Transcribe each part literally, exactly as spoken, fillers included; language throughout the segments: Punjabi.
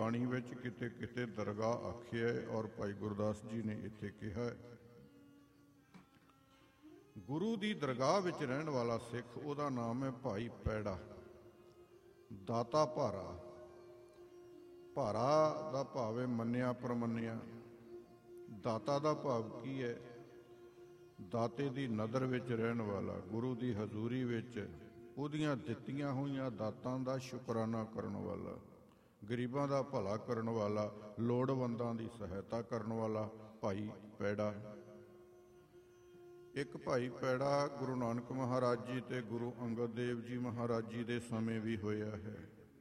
ਬਾਣੀ ਵਿੱਚ ਕਿਤੇ ਕਿਤੇ ਦਰਗਾਹ ਆਖਿਆ ਹੈ ਔਰ ਭਾਈ ਗੁਰਦਾਸ ਜੀ ਨੇ ਇੱਥੇ ਕਿਹਾ ਹੈ। ਗੁਰੂ ਦੀ ਦਰਗਾਹ ਵਿੱਚ ਰਹਿਣ ਵਾਲਾ ਸਿੱਖ, ਉਹਦਾ ਨਾਮ ਹੈ ਭਾਈ ਪੈੜਾ, ਦਾਤਾ ਭਾਰਾ। ਭਾਰਾ ਦਾ ਭਾਵ ਹੈ ਮੰਨਿਆ ਪਰਮੰਨਿਆ। ਦਾਤਾ ਦਾ ਭਾਵ ਕੀ ਹੈ? ਦਾਤੇ ਦੀ ਨਦਰ ਵਿੱਚ ਰਹਿਣ ਵਾਲਾ, ਗੁਰੂ ਦੀ ਹਜ਼ੂਰੀ ਵਿੱਚ ਉਹਦੀਆਂ ਦਿੱਤੀਆਂ ਹੋਈਆਂ ਦਾਤਾਂ ਦਾ ਸ਼ੁਕਰਾਨਾ ਕਰਨ ਵਾਲਾ, ਗਰੀਬਾਂ ਦਾ ਭਲਾ ਕਰਨ ਵਾਲਾ, ਲੋੜਵੰਦਾਂ ਦੀ ਸਹਾਇਤਾ ਕਰਨ ਵਾਲਾ ਭਾਈ ਪੈੜਾ। ਇੱਕ ਭਾਈ ਪੈੜਾ ਗੁਰੂ ਨਾਨਕ ਮਹਾਰਾਜ ਜੀ ਤੇ ਗੁਰੂ ਅੰਗਦ ਦੇਵ ਜੀ ਮਹਾਰਾਜ ਜੀ ਦੇ ਸਮੇਂ ਵੀ ਹੋਇਆ ਹੈ,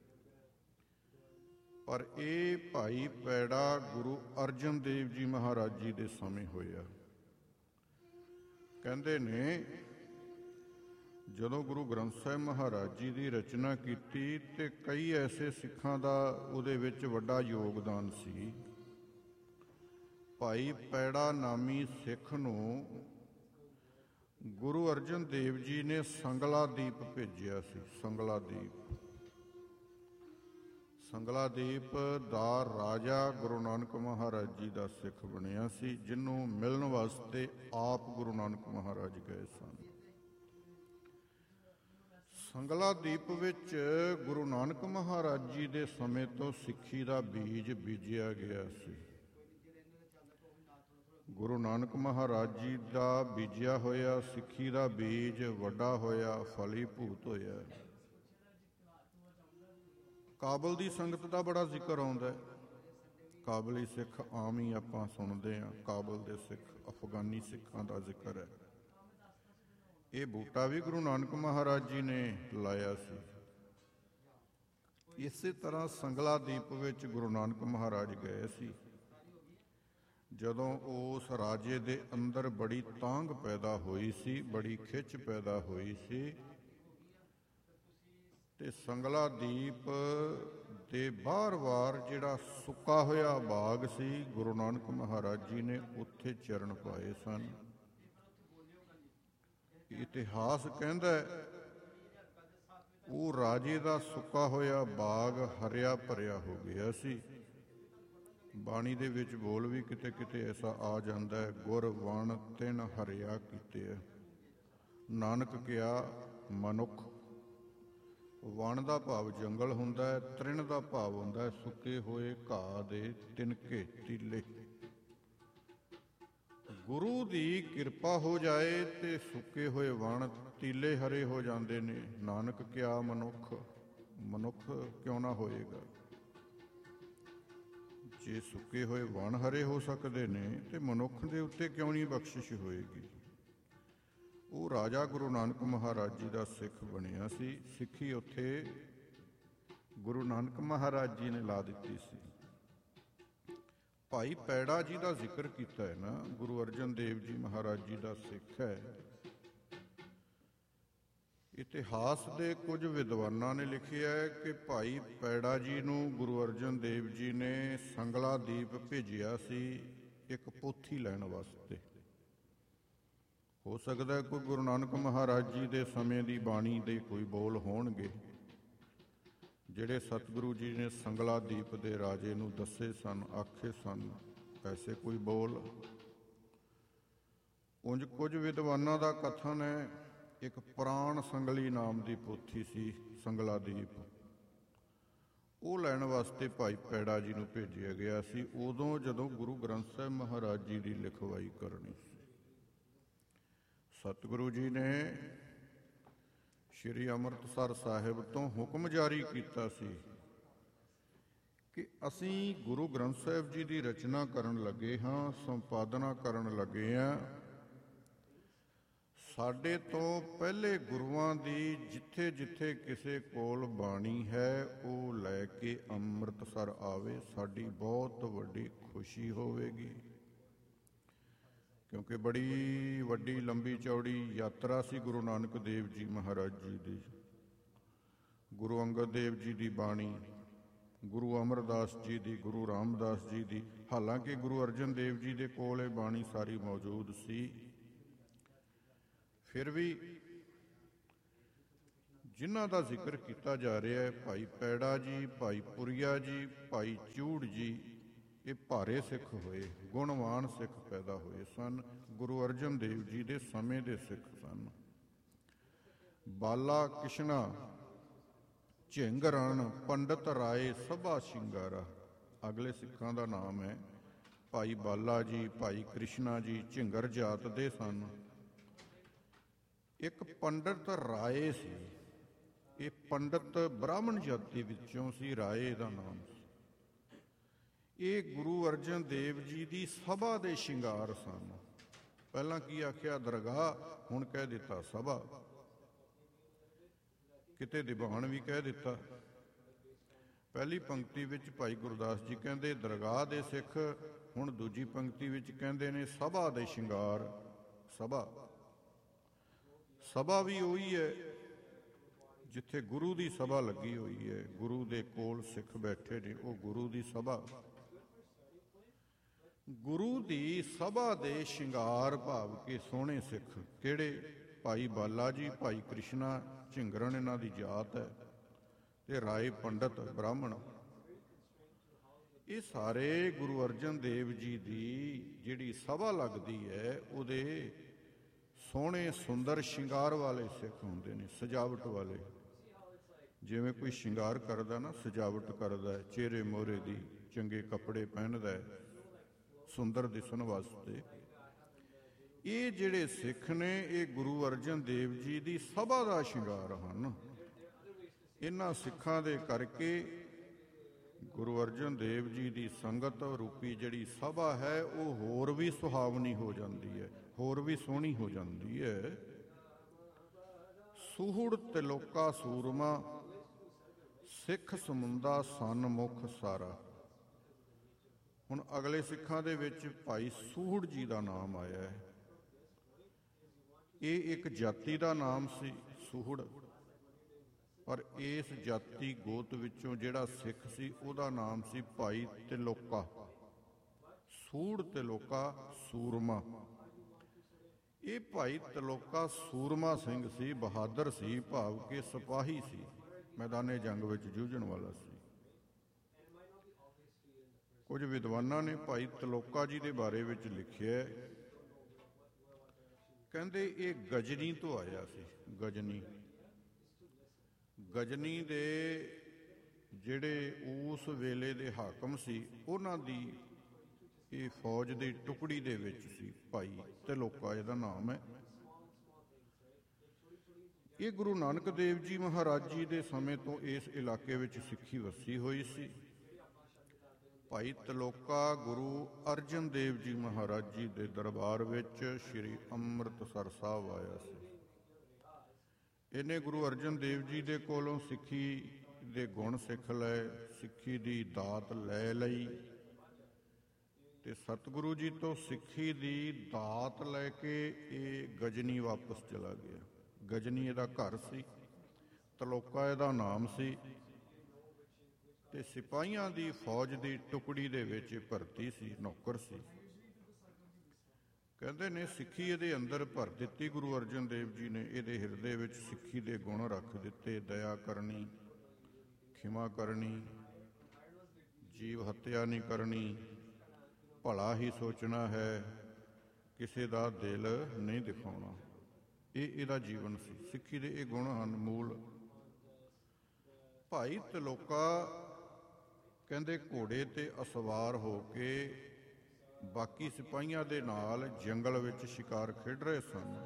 ਪਰ ਇਹ ਭਾਈ ਪੈੜਾ ਗੁਰੂ ਅਰਜਨ ਦੇਵ ਜੀ ਮਹਾਰਾਜ ਜੀ ਦੇ ਸਮੇਂ ਹੋਇਆ। ਕਹਿੰਦੇ ਨੇ ਜਦੋਂ ਗੁਰੂ ਗ੍ਰੰਥ ਸਾਹਿਬ ਮਹਾਰਾਜ ਜੀ ਦੀ ਰਚਨਾ ਕੀਤੀ ਤੇ ਕਈ ਐਸੇ ਸਿੱਖਾਂ ਦਾ ਉਹਦੇ ਵਿੱਚ ਵੱਡਾ ਯੋਗਦਾਨ ਸੀ। ਭਾਈ ਪੈੜਾ ਨਾਮੀ ਸਿੱਖ ਨੂੰ ਗੁਰੂ ਅਰਜਨ ਦੇਵ ਜੀ ਨੇ ਸੰਗਲਾ ਦੀਪ ਭੇਜਿਆ ਸੀ। ਸੰਗਲਾ ਦੀਪ ਸੰਗਲਾ ਦੀਪ ਦਾ ਰਾਜਾ ਗੁਰੂ ਨਾਨਕ ਮਹਾਰਾਜ ਜੀ ਦਾ ਸਿੱਖ ਬਣਿਆ ਸੀ, ਜਿਹਨੂੰ ਮਿਲਣ ਵਾਸਤੇ ਆਪ ਗੁਰੂ ਨਾਨਕ ਮਹਾਰਾਜ ਗਏ ਸਨ। ਸੰਗਲਾ ਦੀਪ ਵਿੱਚ ਗੁਰੂ ਨਾਨਕ ਮਹਾਰਾਜ ਜੀ ਦੇ ਸਮੇਂ ਤੋਂ ਸਿੱਖੀ ਦਾ ਬੀਜ ਬੀਜਿਆ ਗਿਆ ਸੀ। ਗੁਰੂ ਨਾਨਕ ਮਹਾਰਾਜ ਜੀ ਦਾ ਬੀਜਿਆ ਹੋਇਆ ਸਿੱਖੀ ਦਾ ਬੀਜ ਵੱਡਾ ਹੋਇਆ, ਫਲੀਭੂਤ ਹੋਇਆ। ਕਾਬਲ ਦੀ ਸੰਗਤ ਦਾ ਬੜਾ ਜ਼ਿਕਰ ਆਉਂਦਾ ਹੈ। ਕਾਬਲੀ ਸਿੱਖ ਆਮ ਹੀ ਆਪਾਂ ਸੁਣਦੇ ਹਾਂ, ਕਾਬਲ ਦੇ ਸਿੱਖ, ਅਫਗਾਨੀ ਸਿੱਖਾਂ ਦਾ ਜ਼ਿਕਰ ਹੈ। ਇਹ ਬੂਟਾ ਵੀ ਗੁਰੂ ਨਾਨਕ ਮਹਾਰਾਜ ਜੀ ਨੇ ਲਾਇਆ ਸੀ। ਇਸੇ ਤਰ੍ਹਾਂ ਸੰਗਲਾ ਦੀਪ ਵਿੱਚ ਗੁਰੂ ਨਾਨਕ ਮਹਾਰਾਜ ਗਏ ਸੀ। ਜਦੋਂ ਉਸ ਰਾਜੇ ਦੇ ਅੰਦਰ ਬੜੀ ਤਾਂਘ ਪੈਦਾ ਹੋਈ ਸੀ, ਬੜੀ ਖਿੱਚ ਪੈਦਾ ਹੋਈ ਸੀ, ਤੇ ਸੰਗਲਾ ਦੀਪ ਦੇ ਬਾਰ-ਬਾਰ ਜਿਹੜਾ ਸੁੱਕਾ ਹੋਇਆ ਬਾਗ ਸੀ, ਗੁਰੂ ਨਾਨਕ ਮਹਾਰਾਜ ਜੀ ਨੇ ਉੱਥੇ ਚਰਨ ਪਾਏ ਸਨ। ਇਤਿਹਾਸ ਕਹਿੰਦਾ ਉਹ ਰਾਜੇ ਦਾ ਸੁੱਕਾ ਹੋਇਆ ਬਾਗ ਹਰਿਆ ਭਰਿਆ ਹੋ ਗਿਆ ਸੀ। ਬਾਣੀ ਦੇ ਵਿੱਚ ਬੋਲ ਵੀ ਕਿਤੇ ਕਿਤੇ ਐਸਾ ਆ ਜਾਂਦਾ ਹੈ, ਗੁਰ ਵਣ ਤਿਨ ਹਰਿਆ ਕੀਤੇ। ਨਾਨਕ ਕਿਹਾ ਮਨੁੱਖ। ਵਣ ਦਾ ਭਾਵ ਜੰਗਲ ਹੁੰਦਾ ਹੈ, ਤ੍ਰਿਣ ਦਾ ਭਾਵ ਹੁੰਦਾ ਹੈ ਸੁੱਕੇ ਹੋਏ ਘਾਹ ਦੇ ਤਿਨਕੇ, ਤੀਲੇ। ਗੁਰੂ ਦੀ ਕਿਰਪਾ ਹੋ ਜਾਏ ਤੇ ਸੁੱਕੇ ਹੋਏ ਵਣ ਤੀਲੇ ਹਰੇ ਹੋ ਜਾਂਦੇ ਨੇ। ਨਾਨਕ ਕਿਹਾ ਮਨੁੱਖ। ਮਨੁੱਖ ਕਿਉਂ ਨਾ ਹੋਏਗਾ? ਜੇ ਸੁੱਕੇ ਹੋਏ ਵਣ ਹਰੇ ਹੋ ਸਕਦੇ ਨੇ ਤੇ ਮਨੁੱਖ ਦੇ ਉੱਤੇ ਕਿਉਂ ਨਹੀਂ ਬਖਸ਼ਿਸ਼ ਹੋਏਗੀ? ਉਹ ਰਾਜਾ ਗੁਰੂ ਨਾਨਕ ਮਹਾਰਾਜ ਜੀ ਦਾ ਸਿੱਖ ਬਣਿਆ ਸੀ। ਸਿੱਖੀ ਉੱਥੇ ਗੁਰੂ ਨਾਨਕ ਮਹਾਰਾਜ ਜੀ ਨੇ ਲਾ ਦਿੱਤੀ ਸੀ। ਭਾਈ ਪੈੜਾ ਜੀ ਦਾ ਜ਼ਿਕਰ ਕੀਤਾ ਹੈ ਨਾ, ਗੁਰੂ ਅਰਜਨ ਦੇਵ ਜੀ ਮਹਾਰਾਜ ਜੀ ਦਾ ਸਿੱਖ ਹੈ। ਇਤਿਹਾਸ ਦੇ ਕੁਝ ਵਿਦਵਾਨਾਂ ਨੇ ਲਿਖਿਆ ਹੈ ਕਿ ਭਾਈ ਪੈੜਾ ਜੀ ਨੂੰ ਗੁਰੂ ਅਰਜਨ ਦੇਵ ਜੀ ਨੇ ਸੰਗਲਾ ਦੀਪ ਭੇਜਿਆ ਸੀ ਇੱਕ ਪੋਥੀ ਲੈਣ ਵਾਸਤੇ। ਹੋ ਸਕਦਾ ਕੋਈ ਗੁਰੂ ਨਾਨਕ ਮਹਾਰਾਜ ਜੀ ਦੇ ਸਮੇਂ ਦੀ ਬਾਣੀ ਦੇ ਕੋਈ ਬੋਲ ਹੋਣਗੇ ਜਿਹੜੇ ਸਤਿਗੁਰੂ ਜੀ ਨੇ ਸੰਗਲਾ ਦੀਪ ਦੇ ਰਾਜੇ ਨੂੰ ਦੱਸੇ ਸਨ, ਆਖੇ ਸਨ, ਐਸੇ ਕੋਈ ਬੋਲ। ਉਂਝ ਕੁਝ ਵਿਦਵਾਨਾਂ ਦਾ ਕਥਨ ਹੈ ਇੱਕ ਪ੍ਰਾਣ ਸੰਗਲੀ ਨਾਮ ਦੀ ਪੋਥੀ ਸੀ ਸੰਗਲਾ ਦੀਪ, ਉਹ ਲੈਣ ਵਾਸਤੇ ਭਾਈ ਪੈੜਾ ਜੀ ਨੂੰ ਭੇਜਿਆ ਗਿਆ ਸੀ ਉਦੋਂ ਜਦੋਂ ਗੁਰੂ ਗ੍ਰੰਥ ਸਾਹਿਬ ਮਹਾਰਾਜ ਜੀ ਦੀ ਲਿਖਵਾਈ ਕਰਨੀ ਸੀ। ਸਤਿਗੁਰੂ ਜੀ ਨੇ ਸ਼੍ਰੀ ਅੰਮ੍ਰਿਤਸਰ ਸਾਹਿਬ ਤੋਂ ਹੁਕਮ ਜਾਰੀ ਕੀਤਾ ਸੀ ਕਿ ਅਸੀਂ ਗੁਰੂ ਗ੍ਰੰਥ ਸਾਹਿਬ ਜੀ ਦੀ ਰਚਨਾ ਕਰਨ ਲੱਗੇ ਹਾਂ, ਸੰਪਾਦਨਾ ਕਰਨ ਲੱਗੇ ਹਾਂ। ਸਾਡੇ ਤੋਂ ਪਹਿਲੇ ਗੁਰੂਆਂ ਦੀ ਜਿੱਥੇ ਜਿੱਥੇ ਕਿਸੇ ਕੋਲ ਬਾਣੀ ਹੈ ਉਹ ਲੈ ਕੇ ਅੰਮ੍ਰਿਤਸਰ ਆਵੇ, ਸਾਡੀ ਬਹੁਤ ਵੱਡੀ ਖੁਸ਼ੀ ਹੋਵੇਗੀ। ਕਿਉਂਕਿ ਬੜੀ ਵੱਡੀ ਲੰਬੀ ਚੌੜੀ ਯਾਤਰਾ ਸੀ ਗੁਰੂ ਨਾਨਕ ਦੇਵ ਜੀ ਮਹਾਰਾਜ ਜੀ ਦੀ। ਗੁਰੂ ਅੰਗਦ ਦੇਵ ਜੀ ਦੀ ਬਾਣੀ, ਗੁਰੂ ਅਮਰਦਾਸ ਜੀ ਦੀ, ਗੁਰੂ ਰਾਮਦਾਸ ਜੀ ਦੀ, ਹਾਲਾਂਕਿ ਗੁਰੂ ਅਰਜਨ ਦੇਵ ਜੀ ਦੇ ਕੋਲ ਇਹ ਬਾਣੀ ਸਾਰੀ ਮੌਜੂਦ ਸੀ। ਫਿਰ ਵੀ ਜਿਨ੍ਹਾਂ ਦਾ ਜ਼ਿਕਰ ਕੀਤਾ ਜਾ ਰਿਹਾ ਹੈ, ਭਾਈ ਪੈੜਾ ਜੀ, ਭਾਈ ਪੁਰੀਆ ਜੀ, ਭਾਈ ਚੂੜ ਜੀ, ਇਹ ਭਾਰੇ ਸਿੱਖ ਹੋਏ, ਗੁਣਵਾਨ ਸਿੱਖ ਪੈਦਾ ਹੋਏ ਸਨ। ਗੁਰੂ ਅਰਜਨ ਦੇਵ ਜੀ ਦੇ ਸਮੇਂ ਦੇ ਸਿੱਖ ਸਨ। ਬਾਲਾ ਕਿਸ਼ਨਾ, ਝਿੰਗ ਰਣ, ਪੰਡਤ ਰਾਏ, ਸਭਾ ਸ਼ਿੰਗਾਰਾ, ਅਗਲੇ ਸਿੱਖਾਂ ਦਾ ਨਾਮ ਹੈ। ਭਾਈ ਬਾਲਾ ਜੀ, ਭਾਈ ਕ੍ਰਿਸ਼ਨਾ ਜੀ ਝਿੰਗਰ ਜਾਤ ਦੇ ਸਨ। ਇੱਕ ਪੰਡਤ ਰਾਏ ਸੀ, ਇਹ ਪੰਡਤ ਬ੍ਰਾਹਮਣ ਜਾਤੀ ਵਿੱਚੋਂ ਸੀ, ਰਾਏ ਦਾ ਨਾਮ ਸੀ। ਇਹ ਗੁਰੂ ਅਰਜਨ ਦੇਵ ਜੀ ਦੀ ਸਭਾ ਦੇ ਸ਼ਿੰਗਾਰ ਸਨ। ਪਹਿਲਾਂ ਕੀ ਆਖਿਆ? ਦਰਗਾਹ, ਹੁਣ ਕਹਿ ਦਿੱਤਾ ਸਭਾ। ਕਿਤੇ ਦੀਵਾਨ ਵੀ ਕਹਿ ਦਿੱਤਾ। ਪਹਿਲੀ ਪੰਕਤੀ ਵਿੱਚ ਭਾਈ ਗੁਰਦਾਸ ਜੀ ਕਹਿੰਦੇ ਦਰਗਾਹ ਦੇ ਸਿੱਖ, ਹੁਣ ਦੂਜੀ ਪੰਕਤੀ ਵਿੱਚ ਕਹਿੰਦੇ ਨੇ ਸਭਾ ਦੇ ਸ਼ਿੰਗਾਰ। ਸਭਾ ਸਭਾ ਵੀ ਉਹੀ ਹੈ ਜਿੱਥੇ ਗੁਰੂ ਦੀ ਸਭਾ ਲੱਗੀ ਹੋਈ ਹੈ, ਗੁਰੂ ਦੇ ਕੋਲ ਸਿੱਖ ਬੈਠੇ ਨੇ, ਉਹ ਗੁਰੂ ਦੀ ਸਭਾ। ਗੁਰੂ ਦੀ ਸਭਾ ਦੇ ਸ਼ਿੰਗਾਰ ਭਾਵ ਕੇ ਸੋਹਣੇ ਸਿੱਖ ਕਿਹੜੇ? ਭਾਈ ਬਾਲਾ ਜੀ, ਭਾਈ ਕ੍ਰਿਸ਼ਨਾ, ਝਿੰਗਰਨ ਇਹਨਾਂ ਦੀ ਜਾਤ ਹੈ, ਤੇ ਰਾਏ ਪੰਡਤ ਬ੍ਰਾਹਮਣ। ਇਹ ਸਾਰੇ ਗੁਰੂ ਅਰਜਨ ਦੇਵ ਜੀ ਦੀ ਜਿਹੜੀ ਸਭਾ ਲੱਗਦੀ ਹੈ, ਉਹਦੇ ਸੋਹਣੇ ਸੁੰਦਰ ਸ਼ਿੰਗਾਰ ਵਾਲੇ ਸਿੱਖ ਹੁੰਦੇ ਨੇ, ਸਜਾਵਟ ਵਾਲੇ। ਜਿਵੇਂ ਕੋਈ ਸ਼ਿੰਗਾਰ ਕਰਦਾ ਨਾ, ਸਜਾਵਟ ਕਰਦਾ, ਚਿਹਰੇ ਮੋਹਰੇ ਦੀ, ਚੰਗੇ ਕੱਪੜੇ ਪਹਿਨਦਾ ਸੁੰਦਰ ਦਿਸਣ ਵਾਸਤੇ। ਇਹ ਜਿਹੜੇ ਸਿੱਖ ਨੇ, ਇਹ ਗੁਰੂ ਅਰਜਨ ਦੇਵ ਜੀ ਦੀ ਸਭਾ ਦਾ ਸ਼ਿੰਗਾਰ ਹਨ। ਇਹਨਾਂ ਸਿੱਖਾਂ ਦੇ ਕਰਕੇ ਗੁਰੂ ਅਰਜਨ ਦੇਵ ਜੀ ਦੀ ਸੰਗਤ ਰੂਪੀ ਜਿਹੜੀ ਸਭਾ ਹੈ, ਉਹ ਹੋਰ ਵੀ ਸੁਹਾਵਣੀ ਹੋ ਜਾਂਦੀ ਹੈ, ਹੋਰ ਵੀ ਸੋਹਣੀ ਹੋ ਜਾਂਦੀ ਹੈ। ਸੂਹੜ ਤਿਲੋਕਾ ਸੂਰਮਾ, ਸਿੱਖ ਸਮੁੰਦਾ ਸਨਮੁਖ ਸਾਰਾ। ਹੁਣ ਅਗਲੇ ਸਿੱਖਾਂ ਦੇ ਵਿੱਚ ਭਾਈ ਸੂਹੜ ਜੀ ਦਾ ਨਾਮ ਆਇਆ ਹੈ। ਇਹ ਇੱਕ ਜਾਤੀ ਦਾ ਨਾਮ ਸੀ, ਸੂਹੜ। ਪਰ ਇਸ ਜਾਤੀ ਗੋਤ ਵਿੱਚੋਂ ਜਿਹੜਾ ਸਿੱਖ ਸੀ, ਉਹਦਾ ਨਾਮ ਸੀ ਭਾਈ ਤਿਲੋਕਾ। ਸੂੜ ਤਿਲੋਕਾ ਸੂਰਮਾ। ਇਹ ਭਾਈ ਤਿਲੋਕਾ ਸੂਰਮਾ ਸਿੰਘ ਸੀ, ਬਹਾਦਰ ਸੀ, ਭਾਵ ਕਿ ਸਿਪਾਹੀ ਸੀ, ਮੈਦਾਨੇ ਜੰਗ ਵਿੱਚ ਜੂਝਣ ਵਾਲਾ ਸੀ। ਕੁਝ ਵਿਦਵਾਨਾਂ ਨੇ ਭਾਈ ਤਿਲੋਕਾ ਜੀ ਦੇ ਬਾਰੇ ਵਿੱਚ ਲਿਖਿਆ, ਕਹਿੰਦੇ ਇਹ ਗਜਨੀ ਤੋਂ ਆਇਆ ਸੀ। ਗਜਨੀ ਗਜਨੀ ਦੇ ਜਿਹੜੇ ਉਸ ਵੇਲੇ ਦੇ ਹਾਕਮ ਸੀ, ਉਹਨਾਂ ਦੀ ਇਹ ਫੌਜ ਦੀ ਟੁਕੜੀ ਦੇ ਵਿੱਚ ਸੀ। ਭਾਈ ਤਿਲੋਕਾ ਇਹਦਾ ਨਾਮ ਹੈ। ਇਹ ਗੁਰੂ ਨਾਨਕ ਦੇਵ ਜੀ ਮਹਾਰਾਜ ਜੀ ਦੇ ਸਮੇਂ ਤੋਂ ਇਸ ਇਲਾਕੇ ਵਿੱਚ ਸਿੱਖੀ ਵਸੀ ਹੋਈ ਸੀ। ਭਾਈ ਤਿਲੋਕਾ ਗੁਰੂ ਅਰਜਨ ਦੇਵ ਜੀ ਮਹਾਰਾਜ ਜੀ ਦੇ ਦਰਬਾਰ ਵਿੱਚ ਸ਼੍ਰੀ ਅੰਮ੍ਰਿਤਸਰ ਸਾਹਿਬ ਆਇਆ ਸੀ। ਇਹਨੇ ਗੁਰੂ ਅਰਜਨ ਦੇਵ ਜੀ ਦੇ ਕੋਲੋਂ ਸਿੱਖੀ ਦੇ ਗੁਣ ਸਿੱਖ ਲਏ, ਸਿੱਖੀ ਦੀ ਦਾਤ ਲੈ ਲਈ, ਤੇ ਸਤਿਗੁਰੂ ਜੀ ਤੋਂ ਸਿੱਖੀ ਦੀ ਦਾਤ ਲੈ ਕੇ ਇਹ ਗਜਨੀ ਵਾਪਸ ਚਲਾ ਗਿਆ। ਗਜਨੀ ਇਹਦਾ ਘਰ ਸੀ, ਤਿਲੋਕਾ ਇਹਦਾ ਨਾਮ ਸੀ, ਤੇ ਸਿਪਾਹੀਆਂ ਦੀ ਫੌਜ ਦੀ ਟੁਕੜੀ ਦੇ ਵਿੱਚ ਭਰਤੀ ਸੀ, ਨੌਕਰ ਸੀ। ਕਹਿੰਦੇ ਨੇ ਸਿੱਖੀ ਇਹਦੇ ਅੰਦਰ ਭਰ ਦਿੱਤੀ ਗੁਰੂ ਅਰਜਨ ਦੇਵ ਜੀ ਨੇ। ਇਹਦੇ ਹਿਰਦੇ ਵਿੱਚ ਸਿੱਖੀ ਦੇ ਗੁਣ ਰੱਖ ਦਿੱਤੇ, ਦਇਆ ਕਰਨੀ, ਖਿਮਾ ਕਰਨੀ, ਜੀਵ ਹੱਤਿਆ ਨਹੀਂ ਕਰਨੀ, ਭਲਾ ਹੀ ਸੋਚਣਾ ਹੈ, ਕਿਸੇ ਦਾ ਦਿਲ ਨਹੀਂ ਦਿਖਾਉਣਾ। ਇਹ ਇਹਦਾ ਜੀਵਨ ਸੀ। ਸਿੱਖੀ ਦੇ ਇਹ ਗੁਣ ਹਨ ਮੂਲ। ਭਾਈ ਤਿਲੋਕਾ ਕਹਿੰਦੇ ਘੋੜੇ ਤੇ ਅਸਵਾਰ ਹੋ ਕੇ ਬਾਕੀ ਸਿਪਾਹੀਆਂ ਦੇ ਨਾਲ ਜੰਗਲ ਵਿੱਚ ਸ਼ਿਕਾਰ ਖੇਡ ਰਹੇ ਸਨ।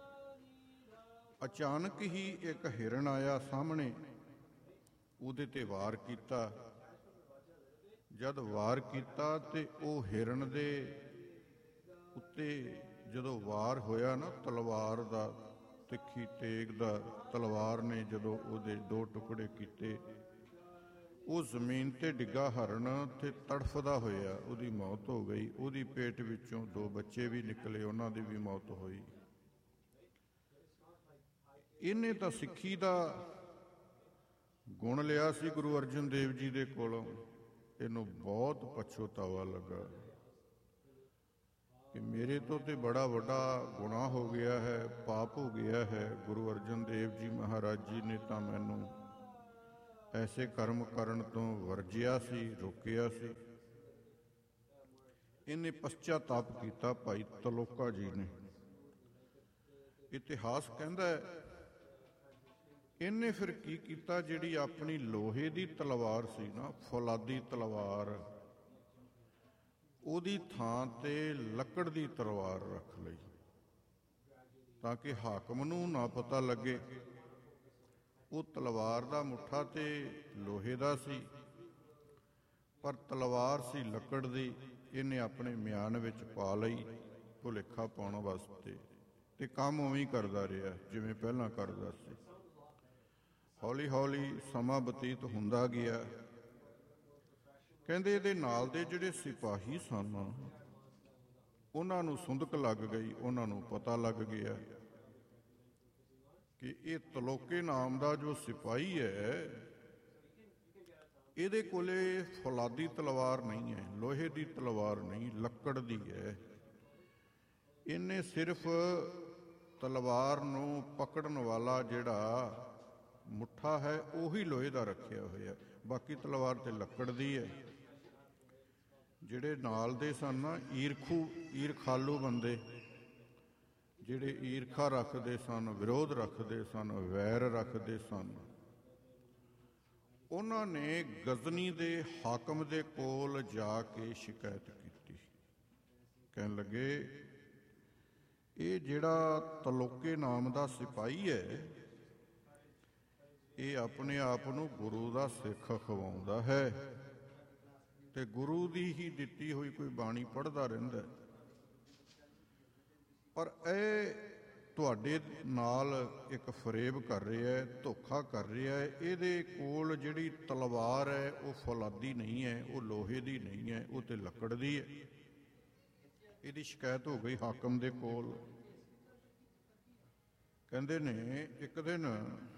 ਅਚਾਨਕ ਹੀ ਇੱਕ ਹਿਰਨ ਆਇਆ ਸਾਹਮਣੇ, ਉਹਦੇ ਤੇ ਵਾਰ ਕੀਤਾ। ਜਦ ਵਾਰ ਕੀਤਾ ਤੇ ਉਹ ਹਿਰਨ ਦੇ ਉੱਤੇ ਜਦੋਂ ਵਾਰ ਹੋਇਆ ਨਾ ਤਲਵਾਰ ਦਾ, ਤਿੱਖੀ ਤੇਗ ਦਾ, ਤਲਵਾਰ ਨੇ ਜਦੋਂ ਉਹਦੇ ਦੋ ਟੁਕੜੇ ਕੀਤੇ, ਉਹ ਜ਼ਮੀਨ ਤੇ ਡਿੱਗਾ ਹਿਰਨ ਤੇ ਤੜਫਦਾ ਹੋਇਆ, ਉਹਦੀ ਮੌਤ ਹੋ ਗਈ। ਉਹਦੀ ਪੇਟ ਵਿੱਚੋਂ ਦੋ ਬੱਚੇ ਵੀ ਨਿਕਲੇ, ਉਹਨਾਂ ਦੀ ਵੀ ਮੌਤ ਹੋਈ। ਇਹਨੇ ਤਾਂ ਸਿੱਖੀ ਦਾ ਗੁਣ ਲਿਆ ਸੀ ਗੁਰੂ ਅਰਜਨ ਦੇਵ ਜੀ ਦੇ ਕੋਲੋਂ। ਇਹਨੂੰ ਬਹੁਤ ਪਛਤਾਵਾ ਲੱਗਾ। ਕਿ ਮੇਰੇ ਤੋਂ ਤੇ ਬੜਾ ਵੱਡਾ ਗੁਨਾਹ ਹੋ ਗਿਆ ਹੈ, ਪਾਪ ਹੋ ਗਿਆ ਹੈ। ਗੁਰੂ ਅਰਜਨ ਦੇਵ ਜੀ ਮਹਾਰਾਜ ਜੀ ਨੇ ਤਾਂ ਮੈਨੂੰ ਐਸੇ ਕਰਮ ਕਰਨ ਤੋਂ ਵਰਜਿਆ ਸੀ, ਰੋਕਿਆ ਸੀ। ਇਹਨੇ ਪਛਚਾਤਾਪ ਕੀਤਾ ਭਾਈ ਤਲੋਕਾ ਜੀ ਨੇ। ਇਤਿਹਾਸ ਕਹਿੰਦਾ ਹੈ ਇਹਨੇ ਫਿਰ ਕੀ ਕੀਤਾ, ਜਿਹੜੀ ਆਪਣੀ ਲੋਹੇ ਦੀ ਤਲਵਾਰ ਸੀ ਨਾ, ਫੌਲਾਦੀ ਤਲਵਾਰ, ਉਹਦੀ ਥਾਂ ਤੇ ਲੱਕੜ ਦੀ ਤਲਵਾਰ ਰੱਖ ਲਈ, ਤਾਂ ਕਿ ਹਾਕਮ ਨੂੰ ਨਾ ਪਤਾ ਲੱਗੇ। ਉਹ ਤਲਵਾਰ ਦਾ ਮੁੱਠਾ ਤੇ ਲੋਹੇ ਦਾ ਸੀ, ਪਰ ਤਲਵਾਰ ਸੀ ਲੱਕੜ ਦੀ। ਇਹਨੇ ਆਪਣੇ ਮਿਆਨ ਵਿੱਚ ਪਾ ਲਈ ਭੁਲੇਖਾ ਪਾਉਣ ਵਾਸਤੇ, ਤੇ ਕੰਮ ਉਵੇਂ ਹੀ ਕਰਦਾ ਰਿਹਾ ਜਿਵੇਂ ਪਹਿਲਾਂ ਕਰਦਾ ਸੀ। ਹੌਲੀ ਹੌਲੀ ਸਮਾਂ ਬਤੀਤ ਹੁੰਦਾ ਗਿਆ। ਕਹਿੰਦੇ ਇਹਦੇ ਨਾਲ ਦੇ ਜਿਹੜੇ ਸਿਪਾਹੀ ਸਨ ਉਹਨਾਂ ਨੂੰ ਸੁੰਦਕ ਲੱਗ ਗਈ, ਉਹਨਾਂ ਨੂੰ ਪਤਾ ਲੱਗ ਗਿਆ ਕਿ ਇਹ ਤਲੋਕੇ ਨਾਮ ਦਾ ਜੋ ਸਿਪਾਹੀ ਹੈ, ਇਹਦੇ ਕੋਲੇ ਫੌਲਾਦੀ ਤਲਵਾਰ ਨਹੀਂ ਹੈ, ਲੋਹੇ ਦੀ ਤਲਵਾਰ ਨਹੀਂ, ਲੱਕੜ ਦੀ ਹੈ। ਇਹਨੇ ਸਿਰਫ ਤਲਵਾਰ ਨੂੰ ਪਕੜਨ ਵਾਲਾ ਜਿਹੜਾ ਮੁੱਠਾ ਹੈ ਉਹੀ ਲੋਹੇ ਦਾ ਰੱਖਿਆ ਹੋਇਆ, ਬਾਕੀ ਤਲਵਾਰ ਤੇ ਲੱਕੜ ਦੀ ਹੈ। ਜਿਹੜੇ ਨਾਲ ਦੇ ਸਨ ਨਾ ਈਰਖੂ ਈਰਖਾਲੂ ਬੰਦੇ, ਜਿਹੜੇ ਈਰਖਾ ਰੱਖਦੇ ਸਨ, ਵਿਰੋਧ ਰੱਖਦੇ ਸਨ, ਵੈਰ ਰੱਖਦੇ ਸਨ, ਉਹਨਾਂ ਨੇ ਗਜ਼ਨੀ ਦੇ ਹਾਕਮ ਦੇ ਕੋਲ ਜਾ ਕੇ ਸ਼ਿਕਾਇਤ ਕੀਤੀ। ਕਹਿਣ ਲੱਗੇ ਇਹ ਜਿਹੜਾ ਤਲੋਕੇ ਨਾਮ ਦਾ ਸਿਪਾਹੀ ਹੈ, ਇਹ ਆਪਣੇ ਆਪ ਨੂੰ ਗੁਰੂ ਦਾ ਸਿੱਖ ਅਖਵਾਉਂਦਾ ਹੈ ਤੇ ਗੁਰੂ ਦੀ ਹੀ ਦਿੱਤੀ ਹੋਈ ਕੋਈ ਬਾਣੀ ਪੜ੍ਹਦਾ ਰਹਿੰਦਾ, ਪਰ ਇਹ ਤੁਹਾਡੇ ਨਾਲ ਇੱਕ ਫਰੇਬ ਕਰ ਰਿਹਾ ਹੈ, ਧੋਖਾ ਕਰ ਰਿਹਾ ਹੈ। ਇਹਦੇ ਕੋਲ ਜਿਹੜੀ ਤਲਵਾਰ ਹੈ ਉਹ ਫੌਲਾਦੀ ਨਹੀਂ ਹੈ, ਉਹ ਲੋਹੇ ਦੀ ਨਹੀਂ ਹੈ, ਉਹ ਤੇ ਲੱਕੜ ਦੀ ਹੈ। ਇਹਦੀ ਸ਼ਿਕਾਇਤ ਹੋ ਗਈ ਹਾਕਮ ਦੇ ਕੋਲ। ਕਹਿੰਦੇ ਨੇ ਇੱਕ ਦਿਨ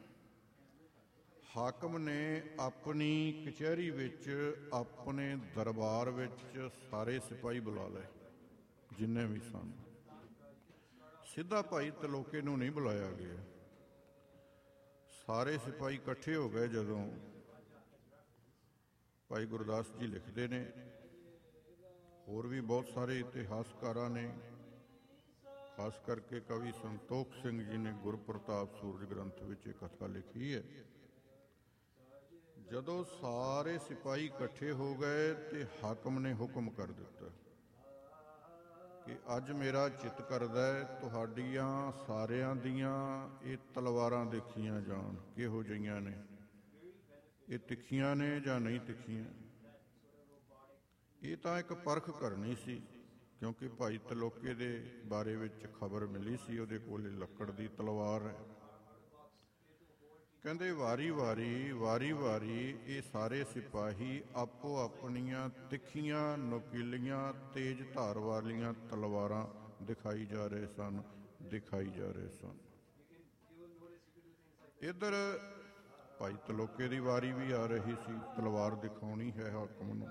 ਹਾਕਮ ਨੇ ਆਪਣੀ ਕਚਹਿਰੀ ਵਿੱਚ, ਆਪਣੇ ਦਰਬਾਰ ਵਿੱਚ ਸਾਰੇ ਸਿਪਾਹੀ ਬੁਲਾ ਲਏ ਜਿੰਨੇ ਵੀ ਸਨ। ਸਿੱਧਾ ਭਾਈ ਤਲੋਕੇ ਨੂੰ ਨਹੀਂ ਬੁਲਾਇਆ ਗਿਆ। ਸਾਰੇ ਸਿਪਾਹੀ ਇਕੱਠੇ ਹੋ ਗਏ ਜਦੋਂ ਭਾਈ ਗੁਰਦਾਸ ਜੀ ਲਿਖਦੇ ਨੇ, ਹੋਰ ਵੀ ਬਹੁਤ ਸਾਰੇ ਇਤਿਹਾਸਕਾਰਾਂ ਨੇ, ਖਾਸ ਕਰਕੇ ਕਵੀ ਸੰਤੋਖ ਸਿੰਘ ਜੀ ਨੇ ਗੁਰਪ੍ਰਤਾਪ ਸੂਰਜ ਗ੍ਰੰਥ ਵਿੱਚ ਇਹ ਕਥਾ ਲਿਖੀ ਹੈ। ਜਦੋਂ ਸਾਰੇ ਸਿਪਾਹੀ ਇਕੱਠੇ ਹੋ ਗਏ ਤੇ ਹਾਕਮ ਨੇ ਹੁਕਮ ਕਰ ਦਿੱਤਾ ਕਿ ਅੱਜ ਮੇਰਾ ਚਿੱਤ ਕਰਦਾ ਹੈ ਤੁਹਾਡੀਆਂ ਸਾਰਿਆਂ ਦੀਆਂ ਇਹ ਤਲਵਾਰਾਂ ਦੇਖੀਆਂ ਜਾਣ, ਕਿਹੋ ਜਿਹੀਆਂ ਨੇ, ਇਹ ਤਿੱਖੀਆਂ ਨੇ ਜਾਂ ਨਹੀਂ ਤਿੱਖੀਆਂ। ਇਹ ਤਾਂ ਇੱਕ ਪਰਖ ਕਰਨੀ ਸੀ, ਕਿਉਂਕਿ ਭਾਈ ਤਲੋਕੇ ਦੇ ਬਾਰੇ ਵਿੱਚ ਖਬਰ ਮਿਲੀ ਸੀ, ਉਹਦੇ ਕੋਲ ਲੱਕੜ ਦੀ ਤਲਵਾਰ ਹੈ। ਕਹਿੰਦੇ ਵਾਰੀ ਵਾਰੀ ਵਾਰੀ ਵਾਰੀ ਇਹ ਸਾਰੇ ਸਿਪਾਹੀ ਆਪੋ ਆਪਣੀਆਂ ਤਿੱਖੀਆਂ, ਨੋਕੀਲੀਆਂ, ਤੇਜ਼ ਧਾਰ ਵਾਲੀਆਂ ਤਲਵਾਰਾਂ ਦਿਖਾਈ ਜਾ ਰਹੇ ਸਨ, ਦਿਖਾਈ ਜਾ ਰਹੇ ਸਨ। ਇੱਧਰ ਭਾਈ ਤਲੋਕੇ ਦੀ ਵਾਰੀ ਵੀ ਆ ਰਹੀ ਸੀ, ਤਲਵਾਰ ਦਿਖਾਉਣੀ ਹੈ ਹਾਕਮ ਨੂੰ।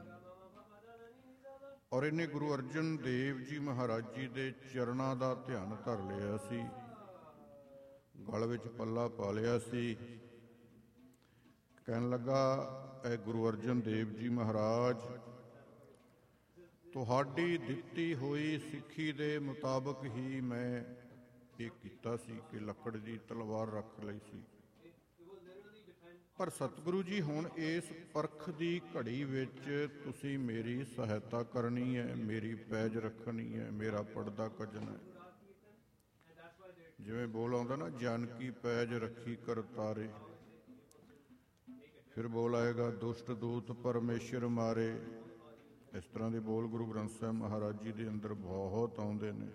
ਔਰ ਇਹਨੇ ਗੁਰੂ ਅਰਜਨ ਦੇਵ ਜੀ ਮਹਾਰਾਜ ਜੀ ਦੇ ਚਰਨਾਂ ਦਾ ਧਿਆਨ ਧਰ ਲਿਆ ਸੀ, ਗਲ ਵਿੱਚ ਪੱਲਾ ਪਾ ਲਿਆ ਸੀ। ਕਹਿਣ ਲੱਗਾ, ਐ ਗੁਰੂ ਅਰਜਨ ਦੇਵ ਜੀ ਮਹਾਰਾਜ, ਤੁਹਾਡੀ ਦਿੱਤੀ ਹੋਈ ਸਿੱਖੀ ਦੇ ਮੁਤਾਬਕ ਹੀ ਮੈਂ ਇਹ ਕੀਤਾ ਸੀ ਕਿ ਲੱਕੜ ਦੀ ਤਲਵਾਰ ਰੱਖ ਲਈ ਸੀ, ਪਰ ਸਤਿਗੁਰੂ ਜੀ ਹੁਣ ਇਸ ਪਰਖ ਦੀ ਘੜੀ ਵਿੱਚ ਤੁਸੀਂ ਮੇਰੀ ਸਹਾਇਤਾ ਕਰਨੀ ਹੈ, ਮੇਰੀ ਪੈਜ ਰੱਖਣੀ ਹੈ, ਮੇਰਾ ਪਰਦਾ ਕੱਜਣਾ ਹੈ। ਜਿਵੇਂ ਬੋਲ ਆਉਂਦਾ ਨਾ, ਜਾਨਕੀ ਪੈਜ ਰੱਖੀ ਕਰਤਾਰੇ, ਫਿਰ ਬੋਲ ਆਏਗਾ ਦੁਸ਼ਟ ਦੂਤ ਪਰਮੇਸ਼ਰ ਮਾਰੇ। ਇਸ ਤਰ੍ਹਾਂ ਦੇ ਬੋਲ ਗੁਰੂ ਗ੍ਰੰਥ ਸਾਹਿਬ ਮਹਾਰਾਜ ਜੀ ਦੇ ਅੰਦਰ ਬਹੁਤ ਆਉਂਦੇ ਨੇ।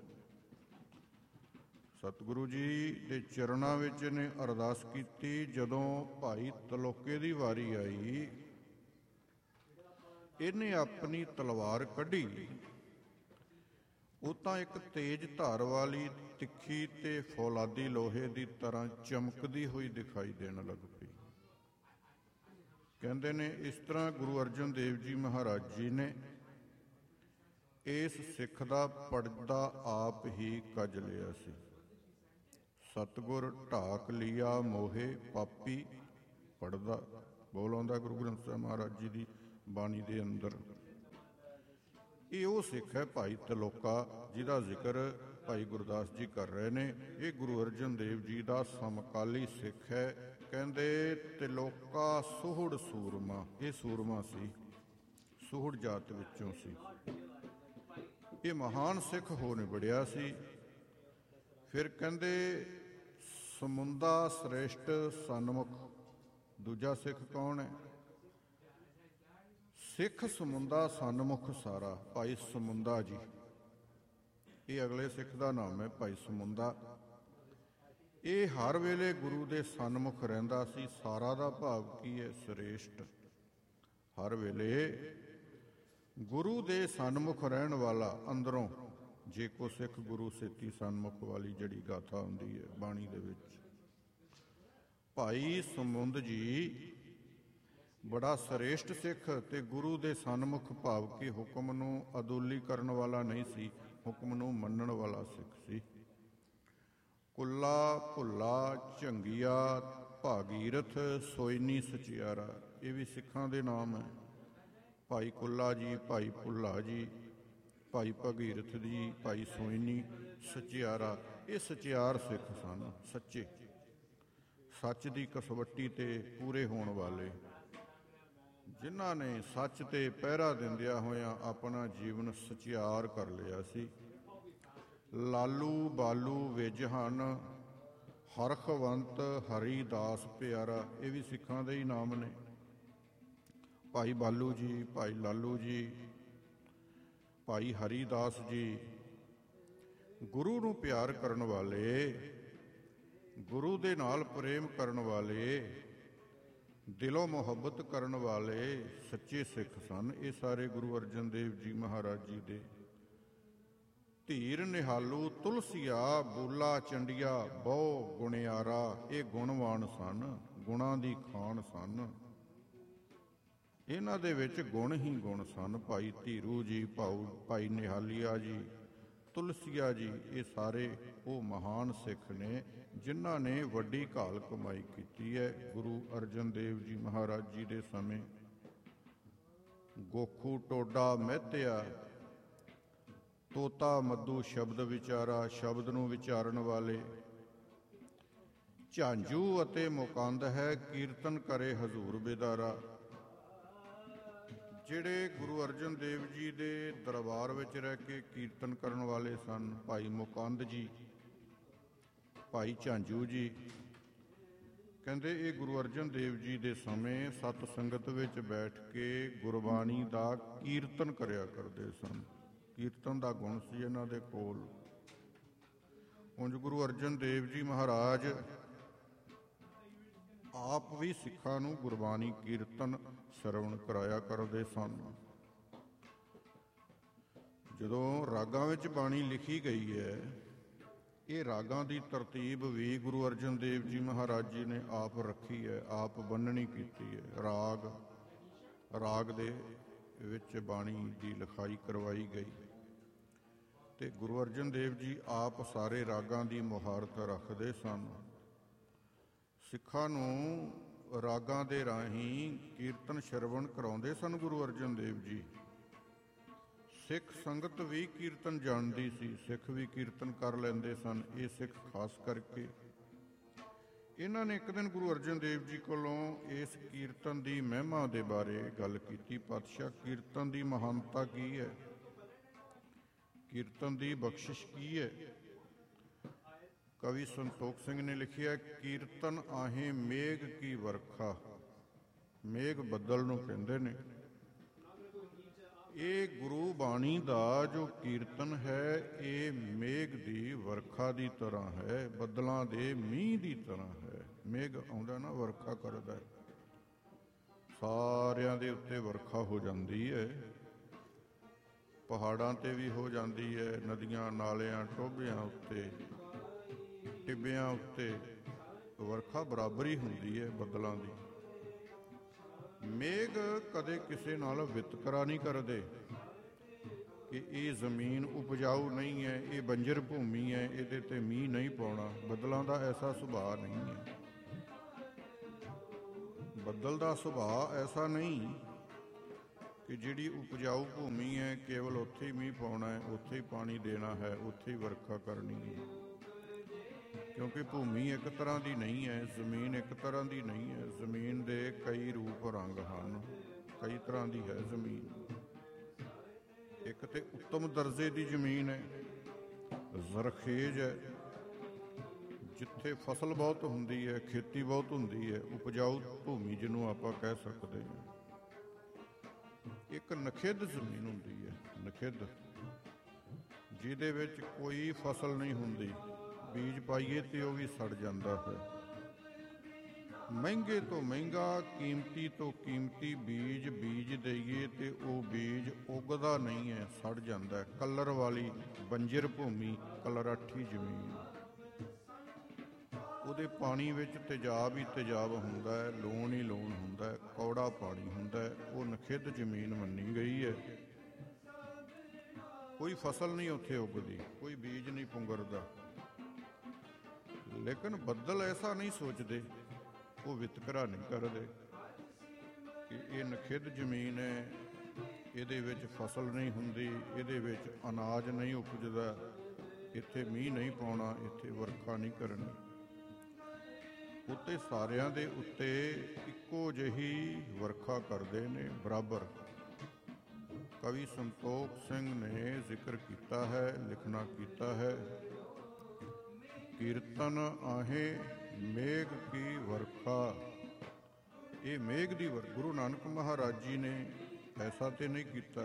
ਸਤਿਗੁਰੂ ਜੀ ਦੇ ਚਰਨਾਂ ਵਿੱਚ ਨੇ ਅਰਦਾਸ ਕੀਤੀ। ਜਦੋਂ ਭਾਈ ਤਲੋਕੇ ਦੀ ਵਾਰੀ ਆਈ, ਇਹਨੇ ਆਪਣੀ ਤਲਵਾਰ ਕੱਢੀ, ਉਹ ਤਾਂ ਇੱਕ ਤੇਜ਼ ਧਾਰ ਵਾਲੀ, ਤਿੱਖੀ ਤੇ ਫੌਲਾਦੀ ਲੋਹੇ ਦੀ ਤਰ੍ਹਾਂ ਚਮਕਦੀ ਹੋਈ ਦਿਖਾਈ ਦੇਣ ਲੱਗ ਪਈ। ਕਹਿੰਦੇ ਨੇ ਇਸ ਤਰ੍ਹਾਂ ਗੁਰੂ ਅਰਜਨ ਦੇਵ ਜੀ ਮਹਾਰਾਜ ਜੀ ਨੇ ਇਸ ਸਿੱਖ ਦਾ ਪੜਦਾ ਆਪ ਹੀ ਕੱਜ ਲਿਆ ਸੀ। ਸਤਿਗੁਰ ਢਾਕ ਲਿਆ ਮੋਹੇ ਪਾਪੀ ਪੜਦਾ। ਬੋਲ ਆਉਂਦਾ ਗੁਰੂ ਗ੍ਰੰਥ ਸਾਹਿਬ ਮਹਾਰਾਜ ਜੀ ਦੀ ਬਾਣੀ ਦੇ ਅੰਦਰ। ਇਹ ਉਹ ਸਿੱਖ ਹੈ ਭਾਈ ਤਲੋਕਾ, ਜਿਹਦਾ ਜ਼ਿਕਰ ਭਾਈ ਗੁਰਦਾਸ ਜੀ ਕਰ ਰਹੇ ਨੇ। ਇਹ ਗੁਰੂ ਅਰਜਨ ਦੇਵ ਜੀ ਦਾ ਸਮਕਾਲੀ ਸਿੱਖ ਹੈ। ਕਹਿੰਦੇ ਤਿਲੋਕਾ ਸੋਹੜ ਸੂਰਮਾ, ਇਹ ਸੂਰਮਾ ਸੀ, ਸੋਹੜ ਜਾਤ ਵਿੱਚੋਂ ਸੀ। ਇਹ ਮਹਾਨ ਸਿੱਖ ਹੋ ਨਿਬੜਿਆ ਸੀ। ਫਿਰ ਕਹਿੰਦੇ ਸਮੁੰਦਾ ਸ੍ਰੇਸ਼ਟ ਸਨਮੁਖ। ਦੂਜਾ ਸਿੱਖ ਕੌਣ ਹੈ? ਸਿੱਖ ਸਮੁੰਦਾ ਸਨਮੁਖ ਸਾਰਾ, ਭਾਈ ਸਮੁੰਦਾ ਜੀ। ਇਹ ਅਗਲੇ ਸਿੱਖ ਦਾ ਨਾਮ ਹੈ, ਭਾਈ ਸਮੁੰਦਾ। ਇਹ ਹਰ ਵੇਲੇ ਗੁਰੂ ਦੇ ਸਨਮੁਖ ਰਹਿੰਦਾ ਸੀ। ਸਾਰਾ ਦਾ ਭਾਵ ਕੀ ਹੈ? ਸ੍ਰੇਸ਼ਟ। ਹਰ ਵੇਲੇ ਗੁਰੂ ਦੇ ਸਨਮੁਖ ਰਹਿਣ ਵਾਲਾ ਅੰਦਰੋਂ। ਜੇ ਕੋ ਸਿੱਖ ਗੁਰੂ ਸੇਤੀ ਸਨਮੁਖ ਵਾਲੀ ਜਿਹੜੀ ਗਾਥਾ ਹੁੰਦੀ ਹੈ ਬਾਣੀ ਦੇ ਵਿੱਚ। ਭਾਈ ਸਮੁੰਦ ਜੀ ਬੜਾ ਸ੍ਰੇਸ਼ਟ ਸਿੱਖ ਤੇ ਗੁਰੂ ਦੇ ਸਨਮੁਖ ਭਾਵ ਕਿ ਹੁਕਮ ਨੂੰ ਅਦੁੱਲੀ ਕਰਨ ਵਾਲਾ ਨਹੀਂ ਸੀ, ਹੁਕਮ ਨੂੰ ਮੰਨਣ ਵਾਲਾ ਸਿੱਖ ਸੀ। ਕੁੱਲਾ ਭੁੱਲਾ ਝੰਗੀਆ ਭਾਗੀਰਥ ਸੋਇਨੀ ਸਚਿਆਰਾ, ਇਹ ਵੀ ਸਿੱਖਾਂ ਦੇ ਨਾਮ ਹੈ। ਭਾਈ ਕੁੱਲਾ ਜੀ, ਭਾਈ ਭੁੱਲਾ ਜੀ, ਭਾਈ ਭਗੀਰਥ ਜੀ, ਭਾਈ ਸੋਇਨੀ ਸਚਿਆਰਾ, ਇਹ ਸਚਿਆਰ ਸਿੱਖ ਸਨ, ਸੱਚੇ, ਸੱਚ ਦੀ ਕਸਵੱਟੀ ਤੇ ਪੂਰੇ ਹੋਣ ਵਾਲੇ, ਜਿਨ੍ਹਾਂ ਨੇ ਸੱਚ ਤੇ ਪਹਿਰਾ ਦਿੰਦਿਆਂ ਹੋਇਆਂ ਆਪਣਾ ਜੀਵਨ ਸਚਿਆਰ ਕਰ ਲਿਆ ਸੀ। ਲਾਲੂ ਬਾਲੂ ਵਿਜ ਹਨ ਹਰਖਵੰਤ ਹਰੀ ਦਾਸ ਪਿਆਰਾ, ਇਹ ਵੀ ਸਿੱਖਾਂ ਦੇ ਹੀ ਨਾਮ ਨੇ। ਭਾਈ ਬਾਲੂ ਜੀ, ਭਾਈ ਲਾਲੂ ਜੀ, ਭਾਈ ਹਰੀ ਦਾਸ ਜੀ, ਗੁਰੂ ਨੂੰ ਪਿਆਰ ਕਰਨ ਵਾਲੇ, ਗੁਰੂ ਦੇ ਨਾਲ ਪ੍ਰੇਮ ਕਰਨ ਵਾਲੇ, ਦਿਲੋਂ ਮੁਹੱਬਤ ਕਰਨ ਵਾਲੇ ਸੱਚੇ ਸਿੱਖ ਸਨ। ਇਹ ਸਾਰੇ ਗੁਰੂ ਅਰਜਨ ਦੇਵ ਜੀ ਮਹਾਰਾਜ ਜੀ ਦੇ। ਧੀਰ ਨਿਹਾਲੂ ਤੁਲਸੀਆ ਬੂਲਾ ਚੰਡੀਆ ਬਹੁ ਗੁਣਿਆਰਾ, ਇਹ ਗੁਣਵਾਨ ਸਨ, ਗੁਣਾਂ ਦੀ ਖਾਨ ਸਨ। ਇਹਨਾਂ ਦੇ ਵਿੱਚ ਗੁਣ ਹੀ ਗੁਣ ਸਨ। ਭਾਈ ਧੀਰੂ ਜੀ, ਭਾਊ ਭਾਈ ਨਿਹਾਲੀਆ ਜੀ, ਤੁਲਸੀਆ ਜੀ, ਇਹ ਸਾਰੇ ਉਹ ਮਹਾਨ ਸਿੱਖ ਨੇ ਜਿਨ੍ਹਾਂ ਨੇ ਵੱਡੀ ਘਾਲ ਕਮਾਈ ਕੀਤੀ ਹੈ ਗੁਰੂ ਅਰਜਨ ਦੇਵ ਜੀ ਮਹਾਰਾਜ ਜੀ ਦੇ ਸਮੇਂ। ਗੋਖੂ ਟੋਡਾ ਮਹਿਤਿਆ ਤੋਤਾ ਮੱਧੂ ਸ਼ਬਦ ਵਿਚਾਰਾ, ਸ਼ਬਦ ਨੂੰ ਵਿਚਾਰਨ ਵਾਲੇ। ਝਾਂਜੂ ਅਤੇ ਮੁਕੰਦ ਹੈ ਕੀਰਤਨ ਕਰੇ ਹਜ਼ੂਰ ਬਿਦਾਰਾ, ਜਿਹੜੇ ਗੁਰੂ ਅਰਜਨ ਦੇਵ ਜੀ ਦੇ ਦਰਬਾਰ ਵਿੱਚ ਰਹਿ ਕੇ ਕੀਰਤਨ ਕਰਨ ਵਾਲੇ ਸਨ। ਭਾਈ ਮੁਕੰਦ ਜੀ, ਭਾਈ ਝਾਂਜੂ ਜੀ। ਕਹਿੰਦੇ ਇਹ ਗੁਰੂ ਅਰਜਨ ਦੇਵ ਜੀ ਦੇ ਸਮੇਂ ਸਤ ਸੰਗਤ ਵਿੱਚ ਬੈਠ ਕੇ ਗੁਰਬਾਣੀ ਦਾ ਕੀਰਤਨ ਕਰਿਆ ਕਰਦੇ ਸਨ। ਕੀਰਤਨ ਦਾ ਗੁਣ ਸੀ ਇਹਨਾਂ ਦੇ ਕੋਲ। ਉਂਝ ਗੁਰੂ ਅਰਜਨ ਦੇਵ ਜੀ ਮਹਾਰਾਜ ਆਪ ਵੀ ਸਿੱਖਾਂ ਨੂੰ ਗੁਰਬਾਣੀ ਕੀਰਤਨ ਸਰਵਣ ਕਰਾਇਆ ਕਰਦੇ ਸਨ। ਜਦੋਂ ਰਾਗਾਂ ਵਿੱਚ ਬਾਣੀ ਲਿਖੀ ਗਈ ਹੈ, ਇਹ ਰਾਗਾਂ ਦੀ ਤਰਤੀਬ ਵੀ ਗੁਰੂ ਅਰਜਨ ਦੇਵ ਜੀ ਮਹਾਰਾਜ ਜੀ ਨੇ ਆਪ ਰੱਖੀ ਹੈ, ਆਪ ਬੰਨਣੀ ਕੀਤੀ ਹੈ। ਰਾਗ ਰਾਗ ਦੇ ਵਿੱਚ ਬਾਣੀ ਦੀ ਲਿਖਾਈ ਕਰਵਾਈ ਗਈ ਤੇ ਗੁਰੂ ਅਰਜਨ ਦੇਵ ਜੀ ਆਪ ਸਾਰੇ ਰਾਗਾਂ ਦੀ ਮੁਹਾਰਤ ਰੱਖਦੇ ਸਨ। ਸਿੱਖਾਂ ਨੂੰ ਰਾਗਾਂ ਦੇ ਰਾਹੀਂ ਕੀਰਤਨ ਸ਼ਰਵਣ ਕਰਾਉਂਦੇ ਸਨ ਗੁਰੂ ਅਰਜਨ ਦੇਵ ਜੀ। ਸਿੱਖ ਸੰਗਤ ਵੀ ਕੀਰਤਨ ਜਾਣਦੀ ਸੀ, ਸਿੱਖ ਵੀ ਕੀਰਤਨ ਕਰ ਲੈਂਦੇ ਸਨ। ਇਹ ਸਿੱਖ ਖਾਸ ਕਰਕੇ ਇਹਨਾਂ ਨੇ ਇੱਕ ਦਿਨ ਗੁਰੂ ਅਰਜਨ ਦੇਵ ਜੀ ਕੋਲੋਂ ਇਸ ਕੀਰਤਨ ਦੀ ਮਹਿਮਾ ਦੇ ਬਾਰੇ ਗੱਲ ਕੀਤੀ। ਪਾਤਸ਼ਾਹ, ਕੀਰਤਨ ਦੀ ਮਹਾਨਤਾ ਕੀ ਹੈ? ਕੀਰਤਨ ਦੀ ਬਖਸ਼ਿਸ਼ ਕੀ ਹੈ? ਕਵੀ ਸੰਤੋਖ ਸਿੰਘ ਨੇ ਲਿਖਿਆ, ਕੀਰਤਨ ਆਹੇ ਮੇਘ ਕੀ ਵਰਖਾ। ਮੇਘ ਬੱਦਲ ਨੂੰ ਕਹਿੰਦੇ ਨੇ। ਇਹ ਗੁਰੂ ਬਾਣੀ ਦਾ ਜੋ ਕੀਰਤਨ ਹੈ, ਇਹ ਮੇਘ ਦੀ ਵਰਖਾ ਦੀ ਤਰ੍ਹਾਂ ਹੈ, ਬੱਦਲਾਂ ਦੇ ਮੀਂਹ ਦੀ ਤਰ੍ਹਾਂ ਹੈ। ਮੇਘ ਆਉਂਦਾ ਨਾ, ਵਰਖਾ ਕਰਦਾ, ਸਾਰਿਆਂ ਦੇ ਉੱਤੇ ਵਰਖਾ ਹੋ ਜਾਂਦੀ ਹੈ। ਪਹਾੜਾਂ ਤੇ ਵੀ ਹੋ ਜਾਂਦੀ ਹੈ, ਨਦੀਆਂ ਨਾਲਿਆਂ ਟੋਭਿਆਂ ਉੱਤੇ ਟਿੱਬਿਆਂ ਉੱਤੇ ਵਰਖਾ ਬਰਾਬਰ ਹੀ ਹੁੰਦੀ ਹੈ ਬੱਦਲਾਂ ਦੀ। ਮੇਘ ਕਦੇ ਕਿਸੇ ਨਾਲ ਵਿਤਕਰਾ ਨਹੀਂ ਕਰਦੇ। ਕਿ ਇਹ ਜ਼ਮੀਨ ਉਪਜਾਊ ਨਹੀਂ ਹੈ, ਇਹ ਬੰਜਰ ਭੂਮੀ ਹੈ, ਇਹਦੇ ਤੇ ਮੀਂਹ ਨਹੀਂ ਪਾਉਣਾ। ਬੱਦਲਾਂ ਦਾ ਐਸਾ ਸੁਭਾਅ ਨਹੀਂ ਹੈ। ਬੱਦਲ ਦਾ ਸੁਭਾਅ ਐਸਾ ਨਹੀਂ ਕਿ ਜਿਹੜੀ ਉਪਜਾਊ ਭੂਮੀ ਹੈ ਕੇਵਲ ਉੱਥੇ ਹੀ ਮੀਂਹ ਪਾਉਣਾ ਹੈ, ਉੱਥੇ ਹੀ ਪਾਣੀ ਦੇਣਾ ਹੈ, ਉੱਥੇ ਹੀ ਵਰਖਾ ਕਰਨੀ ਹੈ। ਕਿਉਂਕਿ ਭੂਮੀ ਇੱਕ ਤਰ੍ਹਾਂ ਦੀ ਨਹੀਂ ਹੈ, ਜ਼ਮੀਨ ਇੱਕ ਤਰ੍ਹਾਂ ਦੀ ਨਹੀਂ ਹੈ। ਜ਼ਮੀਨ ਦੇ ਕਈ ਰੂਪ ਰੰਗ ਹਨ, ਕਈ ਤਰ੍ਹਾਂ ਦੀ ਹੈ ਜ਼ਮੀਨ। ਇੱਕ ਤੇ ਉੱਤਮ ਦਰਜੇ ਦੀ ਜ਼ਮੀਨ ਹੈ, ਜ਼ਰਖੇਜ਼ ਹੈ, ਜਿੱਥੇ ਫਸਲ ਬਹੁਤ ਹੁੰਦੀ ਹੈ, ਖੇਤੀ ਬਹੁਤ ਹੁੰਦੀ ਹੈ, ਉਪਜਾਊ ਭੂਮੀ ਜਿਹਨੂੰ ਆਪਾਂ ਕਹਿ ਸਕਦੇ ਹਾਂ। ਇੱਕ ਨਖਿੱਧ ਜ਼ਮੀਨ ਹੁੰਦੀ ਹੈ, ਨਖਿੱਧ, ਜਿਹਦੇ ਵਿੱਚ ਕੋਈ ਫਸਲ ਨਹੀਂ ਹੁੰਦੀ, ਬੀਜ ਪਾਈਏ ਤੇ ਉਹ ਵੀ ਸੜ ਜਾਂਦਾ ਹੈ। ਮਹਿੰਗੇ ਤੋਂ ਮਹਿੰਗਾ, ਕੀਮਤੀ ਤੋਂ ਕੀਮਤੀ ਬੀਜ ਬੀਜ ਦੇਈਏ ਤੇ ਉਹ ਬੀਜ ਉੱਗਦਾ ਨਹੀਂ ਹੈ, ਸੜ ਜਾਂਦਾ ਹੈ। ਕਲਰ ਵਾਲੀ ਬੰਜਰ ਭੂਮੀ, ਕਲਰਾਠੀ ਜ਼ਮੀਨ, ਉਹਦੇ ਪਾਣੀ ਵਿੱਚ ਤੇਜ਼ਾਬ ਹੀ ਤੇਜ਼ਾਬ ਹੁੰਦਾ ਹੈ, ਲੂਣ ਹੀ ਲੂਣ ਹੁੰਦਾ ਹੈ, ਕੌੜਾ ਪਾਣੀ ਹੁੰਦਾ ਹੈ। ਉਹ ਨਖਿੱਧ ਜ਼ਮੀਨ ਮੰਨੀ ਗਈ ਹੈ। ਕੋਈ ਫਸਲ ਨਹੀਂ ਉੱਥੇ ਉੱਗਦੀ, ਕੋਈ ਬੀਜ ਨਹੀਂ ਪੁੰਗਰਦਾ। ਲੇਕਿਨ ਬੱਦਲ ਐਸਾ ਨਹੀਂ ਸੋਚਦੇ, ਉਹ ਵਿਤਕਰਾ ਨਹੀਂ ਕਰਦੇ ਕਿ ਇਹ ਨਖਿੱਧ ਜ਼ਮੀਨ ਹੈ, ਇਹਦੇ ਵਿੱਚ ਫਸਲ ਨਹੀਂ ਹੁੰਦੀ, ਇਹਦੇ ਵਿੱਚ ਅਨਾਜ ਨਹੀਂ ਉਪਜਦਾ, ਇੱਥੇ ਮੀਂਹ ਨਹੀਂ ਪਾਉਣਾ, ਇੱਥੇ ਵਰਖਾ ਨਹੀਂ ਕਰਨੀ। ਉੱਤੇ ਸਾਰਿਆਂ ਦੇ ਉੱਤੇ ਇੱਕੋ ਜਿਹੀ ਵਰਖਾ ਕਰਦੇ ਨੇ, ਬਰਾਬਰ। ਕਵੀ ਸੰਤੋਖ ਸਿੰਘ ਨੇ ਜ਼ਿਕਰ ਕੀਤਾ ਹੈ, ਲਿਖਣਾ ਕੀਤਾ ਹੈ, ਕੀਰਤਨ ਆਹੇ ਮੇਘ ਕੀ ਵਰਖਾ। ਇਹ ਮੇਘ ਦੀ ਵਰ ਗੁਰੂ ਨਾਨਕ ਮਹਾਰਾਜ ਜੀ ਨੇ ਐਸਾ ਤੇ ਨਹੀਂ ਕੀਤਾ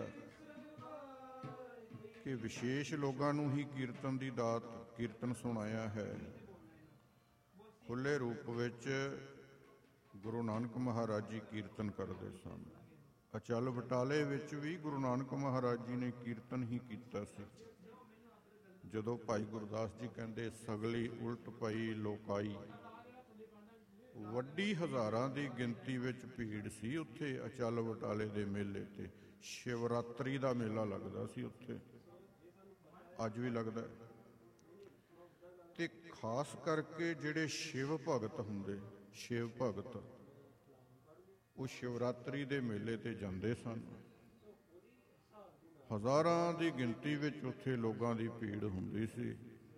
ਕਿ ਵਿਸ਼ੇਸ਼ ਲੋਕਾਂ ਨੂੰ ਹੀ ਕੀਰਤਨ ਦੀ ਦਾਤ, ਕੀਰਤਨ ਸੁਣਾਇਆ ਹੈ। ਖੁੱਲ੍ਹੇ ਰੂਪ ਵਿੱਚ ਗੁਰੂ ਨਾਨਕ ਮਹਾਰਾਜ ਜੀ ਕੀਰਤਨ ਕਰਦੇ ਸਨ। ਅਚਲ ਬਟਾਲੇ ਵਿੱਚ ਵੀ ਗੁਰੂ ਨਾਨਕ ਮਹਾਰਾਜ ਜੀ ਨੇ ਕੀਰਤਨ ਹੀ ਕੀਤਾ ਸੀ। ਜਦੋਂ ਭਾਈ ਗੁਰਦਾਸ ਜੀ ਕਹਿੰਦੇ ਸਗਲੀ ਉਲਟ ਪਈ ਲੋਕਾਈ, ਵੱਡੀ ਹਜ਼ਾਰਾਂ ਦੀ ਗਿਣਤੀ ਵਿੱਚ ਭੀੜ ਸੀ ਉੱਥੇ ਅਚਲ ਬਟਾਲੇ ਦੇ ਮੇਲੇ ਤੇ। ਸ਼ਿਵਰਾਤਰੀ ਦਾ ਮੇਲਾ ਲੱਗਦਾ ਸੀ ਉੱਥੇ, ਅੱਜ ਵੀ ਲੱਗਦਾ। ਤੇ ਖਾਸ ਕਰਕੇ ਜਿਹੜੇ ਸ਼ਿਵ ਭਗਤ ਹੁੰਦੇ, ਸ਼ਿਵ ਭਗਤ, ਉਹ ਸ਼ਿਵਰਾਤਰੀ ਦੇ ਮੇਲੇ ਤੇ ਜਾਂਦੇ ਸਨ। ਹਜ਼ਾਰਾਂ ਦੀ ਗਿਣਤੀ ਵਿੱਚ ਉੱਥੇ ਲੋਕਾਂ ਦੀ ਭੀੜ ਹੁੰਦੀ ਸੀ।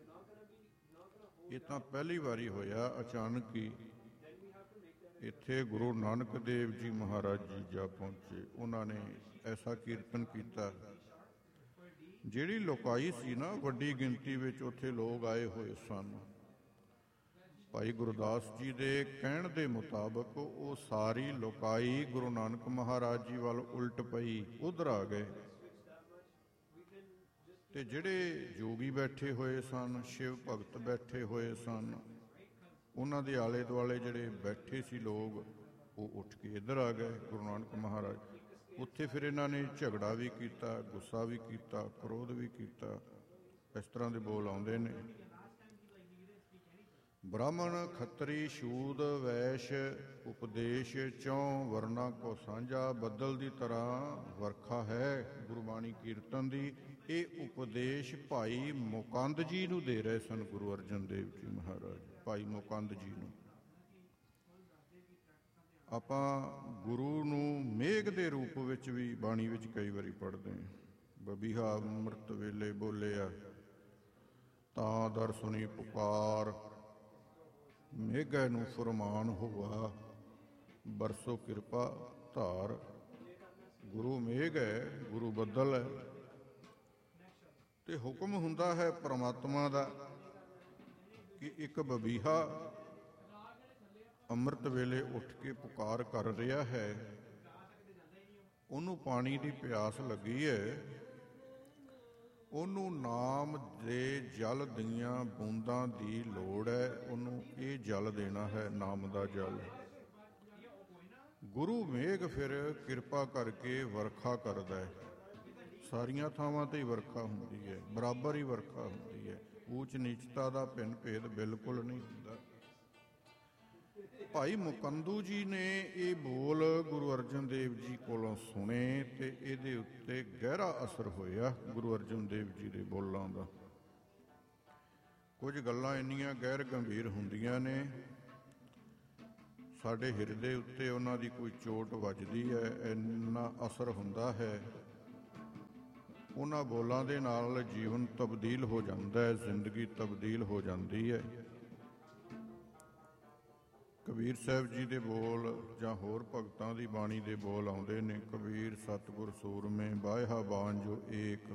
ਇਹ ਤਾਂ ਪਹਿਲੀ ਵਾਰੀ ਹੋਇਆ ਅਚਾਨਕ ਹੀ ਇੱਥੇ ਗੁਰੂ ਨਾਨਕ ਦੇਵ ਜੀ ਮਹਾਰਾਜ ਜੀ ਜਾ ਪਹੁੰਚੇ। ਉਹਨਾਂ ਨੇ ਐਸਾ ਕੀਰਤਨ ਕੀਤਾ, ਜਿਹੜੀ ਲੋਕਾਈ ਸੀ ਨਾ, ਵੱਡੀ ਗਿਣਤੀ ਵਿੱਚ ਉੱਥੇ ਲੋਕ ਆਏ ਹੋਏ ਸਨ। ਭਾਈ ਗੁਰਦਾਸ ਜੀ ਦੇ ਕਹਿਣ ਦੇ ਮੁਤਾਬਕ ਉਹ ਸਾਰੀ ਲੋਕਾਈ ਗੁਰੂ ਨਾਨਕ ਮਹਾਰਾਜ ਜੀ ਵੱਲ ਉਲਟ ਪਈ, ਉੱਧਰ ਆ ਗਏ। ਤੇ ਜਿਹੜੇ ਜੋਗੀ ਬੈਠੇ ਹੋਏ ਸਨ, ਸ਼ਿਵ ਭਗਤ ਬੈਠੇ ਹੋਏ ਸਨ, ਉਹਨਾਂ ਦੇ ਆਲੇ ਦੁਆਲੇ ਜਿਹੜੇ ਬੈਠੇ ਸੀ ਲੋਕ, ਉਹ ਉੱਠ ਕੇ ਇੱਧਰ ਆ ਗਏ ਗੁਰੂ ਨਾਨਕ ਮਹਾਰਾਜ। ਉੱਥੇ ਫਿਰ ਇਹਨਾਂ ਨੇ ਝਗੜਾ ਵੀ ਕੀਤਾ, ਗੁੱਸਾ ਵੀ ਕੀਤਾ, ਕ੍ਰੋਧ ਵੀ ਕੀਤਾ। ਇਸ ਤਰ੍ਹਾਂ ਦੇ ਬੋਲ ਆਉਂਦੇ ਨੇ। ਬ੍ਰਾਹਮਣ ਖੱਤਰੀ ਸ਼ੂਦ ਵੈਸ਼ ਉਪਦੇਸ਼ ਚੌਂ ਵਰਨਾ ਕੋ ਸਾਂਝਾ। ਬੱਦਲ ਦੀ ਤਰ੍ਹਾਂ ਵਰਖਾ ਹੈ ਗੁਰਬਾਣੀ ਕੀਰਤਨ ਦੀ। ਇਹ ਉਪਦੇਸ਼ ਭਾਈ ਮੁਕੰਦ ਜੀ ਨੂੰ ਦੇ ਰਹੇ ਸਨ ਗੁਰੂ ਅਰਜਨ ਦੇਵ ਜੀ ਮਹਾਰਾਜ, ਭਾਈ ਮੁਕੰਦ ਜੀ ਨੂੰ। ਆਪਾਂ ਗੁਰੂ ਨੂੰ ਮੇਘ ਦੇ ਰੂਪ ਵਿੱਚ ਵੀ ਬਾਣੀ ਵਿੱਚ ਕਈ ਵਾਰੀ ਪੜ੍ਹਦੇ ਹਾਂ। ਬਬੀਹਾ ਅੰਮ੍ਰਿਤ ਵੇਲੇ ਬੋਲਿਆ, ਤਾਂ ਦਰ ਸੁਣੀ ਪੁਕਾਰ, ਮੇਘੈ ਨੂੰ ਫੁਰਮਾਨ ਹੋਵਾ, ਬਰਸੋ ਕਿਰਪਾ ਧਾਰ। ਗੁਰੂ ਮੇਘ ਹੈ, ਗੁਰੂ ਬੱਦਲ ਹੈ, ਤੇ ਹੁਕਮ ਹੁੰਦਾ ਹੈ ਪਰਮਾਤਮਾ ਦਾ ਕਿ ਇੱਕ ਬਬੀਹਾ ਅੰਮ੍ਰਿਤ ਵੇਲੇ ਉੱਠ ਕੇ ਪੁਕਾਰ ਕਰ ਰਿਹਾ ਹੈ, ਉਹਨੂੰ ਪਾਣੀ ਦੀ ਪਿਆਸ ਲੱਗੀ ਹੈ, ਉਹਨੂੰ ਨਾਮ ਦੇ ਜਲ ਦੀਆਂ ਬੂੰਦਾਂ ਦੀ ਲੋੜ ਹੈ, ਉਹਨੂੰ ਇਹ ਜਲ ਦੇਣਾ ਹੈ, ਨਾਮ ਦਾ ਜਲ। ਗੁਰੂ ਮੇਘ ਫਿਰ ਕਿਰਪਾ ਕਰਕੇ ਵਰਖਾ ਕਰਦਾ ਹੈ। ਸਾਰੀਆਂ ਥਾਵਾਂ ਤੇ ਹੀ ਵਰਖਾ ਹੁੰਦੀ ਹੈ, ਬਰਾਬਰ ਹੀ ਵਰਖਾ ਹੁੰਦੀ ਹੈ। ਊਚ ਨੀਚਤਾ ਦਾ ਭਿੰਨ ਭੇਦ ਬਿਲਕੁਲ ਨਹੀਂ ਹੁੰਦਾ। ਭਾਈ ਮੁਕੰਦੂ ਜੀ ਨੇ ਇਹ ਬੋਲ ਗੁਰੂ ਅਰਜਨ ਦੇਵ ਜੀ ਕੋਲੋਂ ਸੁਣੇ ਤੇ ਇਹਦੇ ਉੱਤੇ ਗਹਿਰਾ ਅਸਰ ਹੋਇਆ ਗੁਰੂ ਅਰਜਨ ਦੇਵ ਜੀ ਦੇ ਬੋਲਾਂ ਦਾ। ਕੁਝ ਗੱਲਾਂ ਇੰਨੀਆਂ ਗੈਰ ਗੰਭੀਰ ਹੁੰਦੀਆਂ ਨੇ, ਸਾਡੇ ਹਿਰਦੇ ਉੱਤੇ ਉਹਨਾਂ ਦੀ ਕੋਈ ਚੋਟ ਵੱਜਦੀ ਹੈ, ਇੰਨਾ ਅਸਰ ਹੁੰਦਾ ਹੈ। ਉਹਨਾਂ ਬੋਲਾਂ ਦੇ ਨਾਲ ਜੀਵਨ ਤਬਦੀਲ ਹੋ ਜਾਂਦਾ ਹੈ, ਜ਼ਿੰਦਗੀ ਤਬਦੀਲ ਹੋ ਜਾਂਦੀ ਹੈ। ਕਬੀਰ ਸਾਹਿਬ ਜੀ ਦੇ ਬੋਲ ਜਾਂ ਹੋਰ ਭਗਤਾਂ ਦੀ ਬਾਣੀ ਦੇ ਬੋਲ ਆਉਂਦੇ ਨੇ। ਕਬੀਰ ਸਤਿਗੁਰ ਸੂਰਮੇ ਬਾਹਿਆ ਬਾਣ ਜੋ ਏਕ,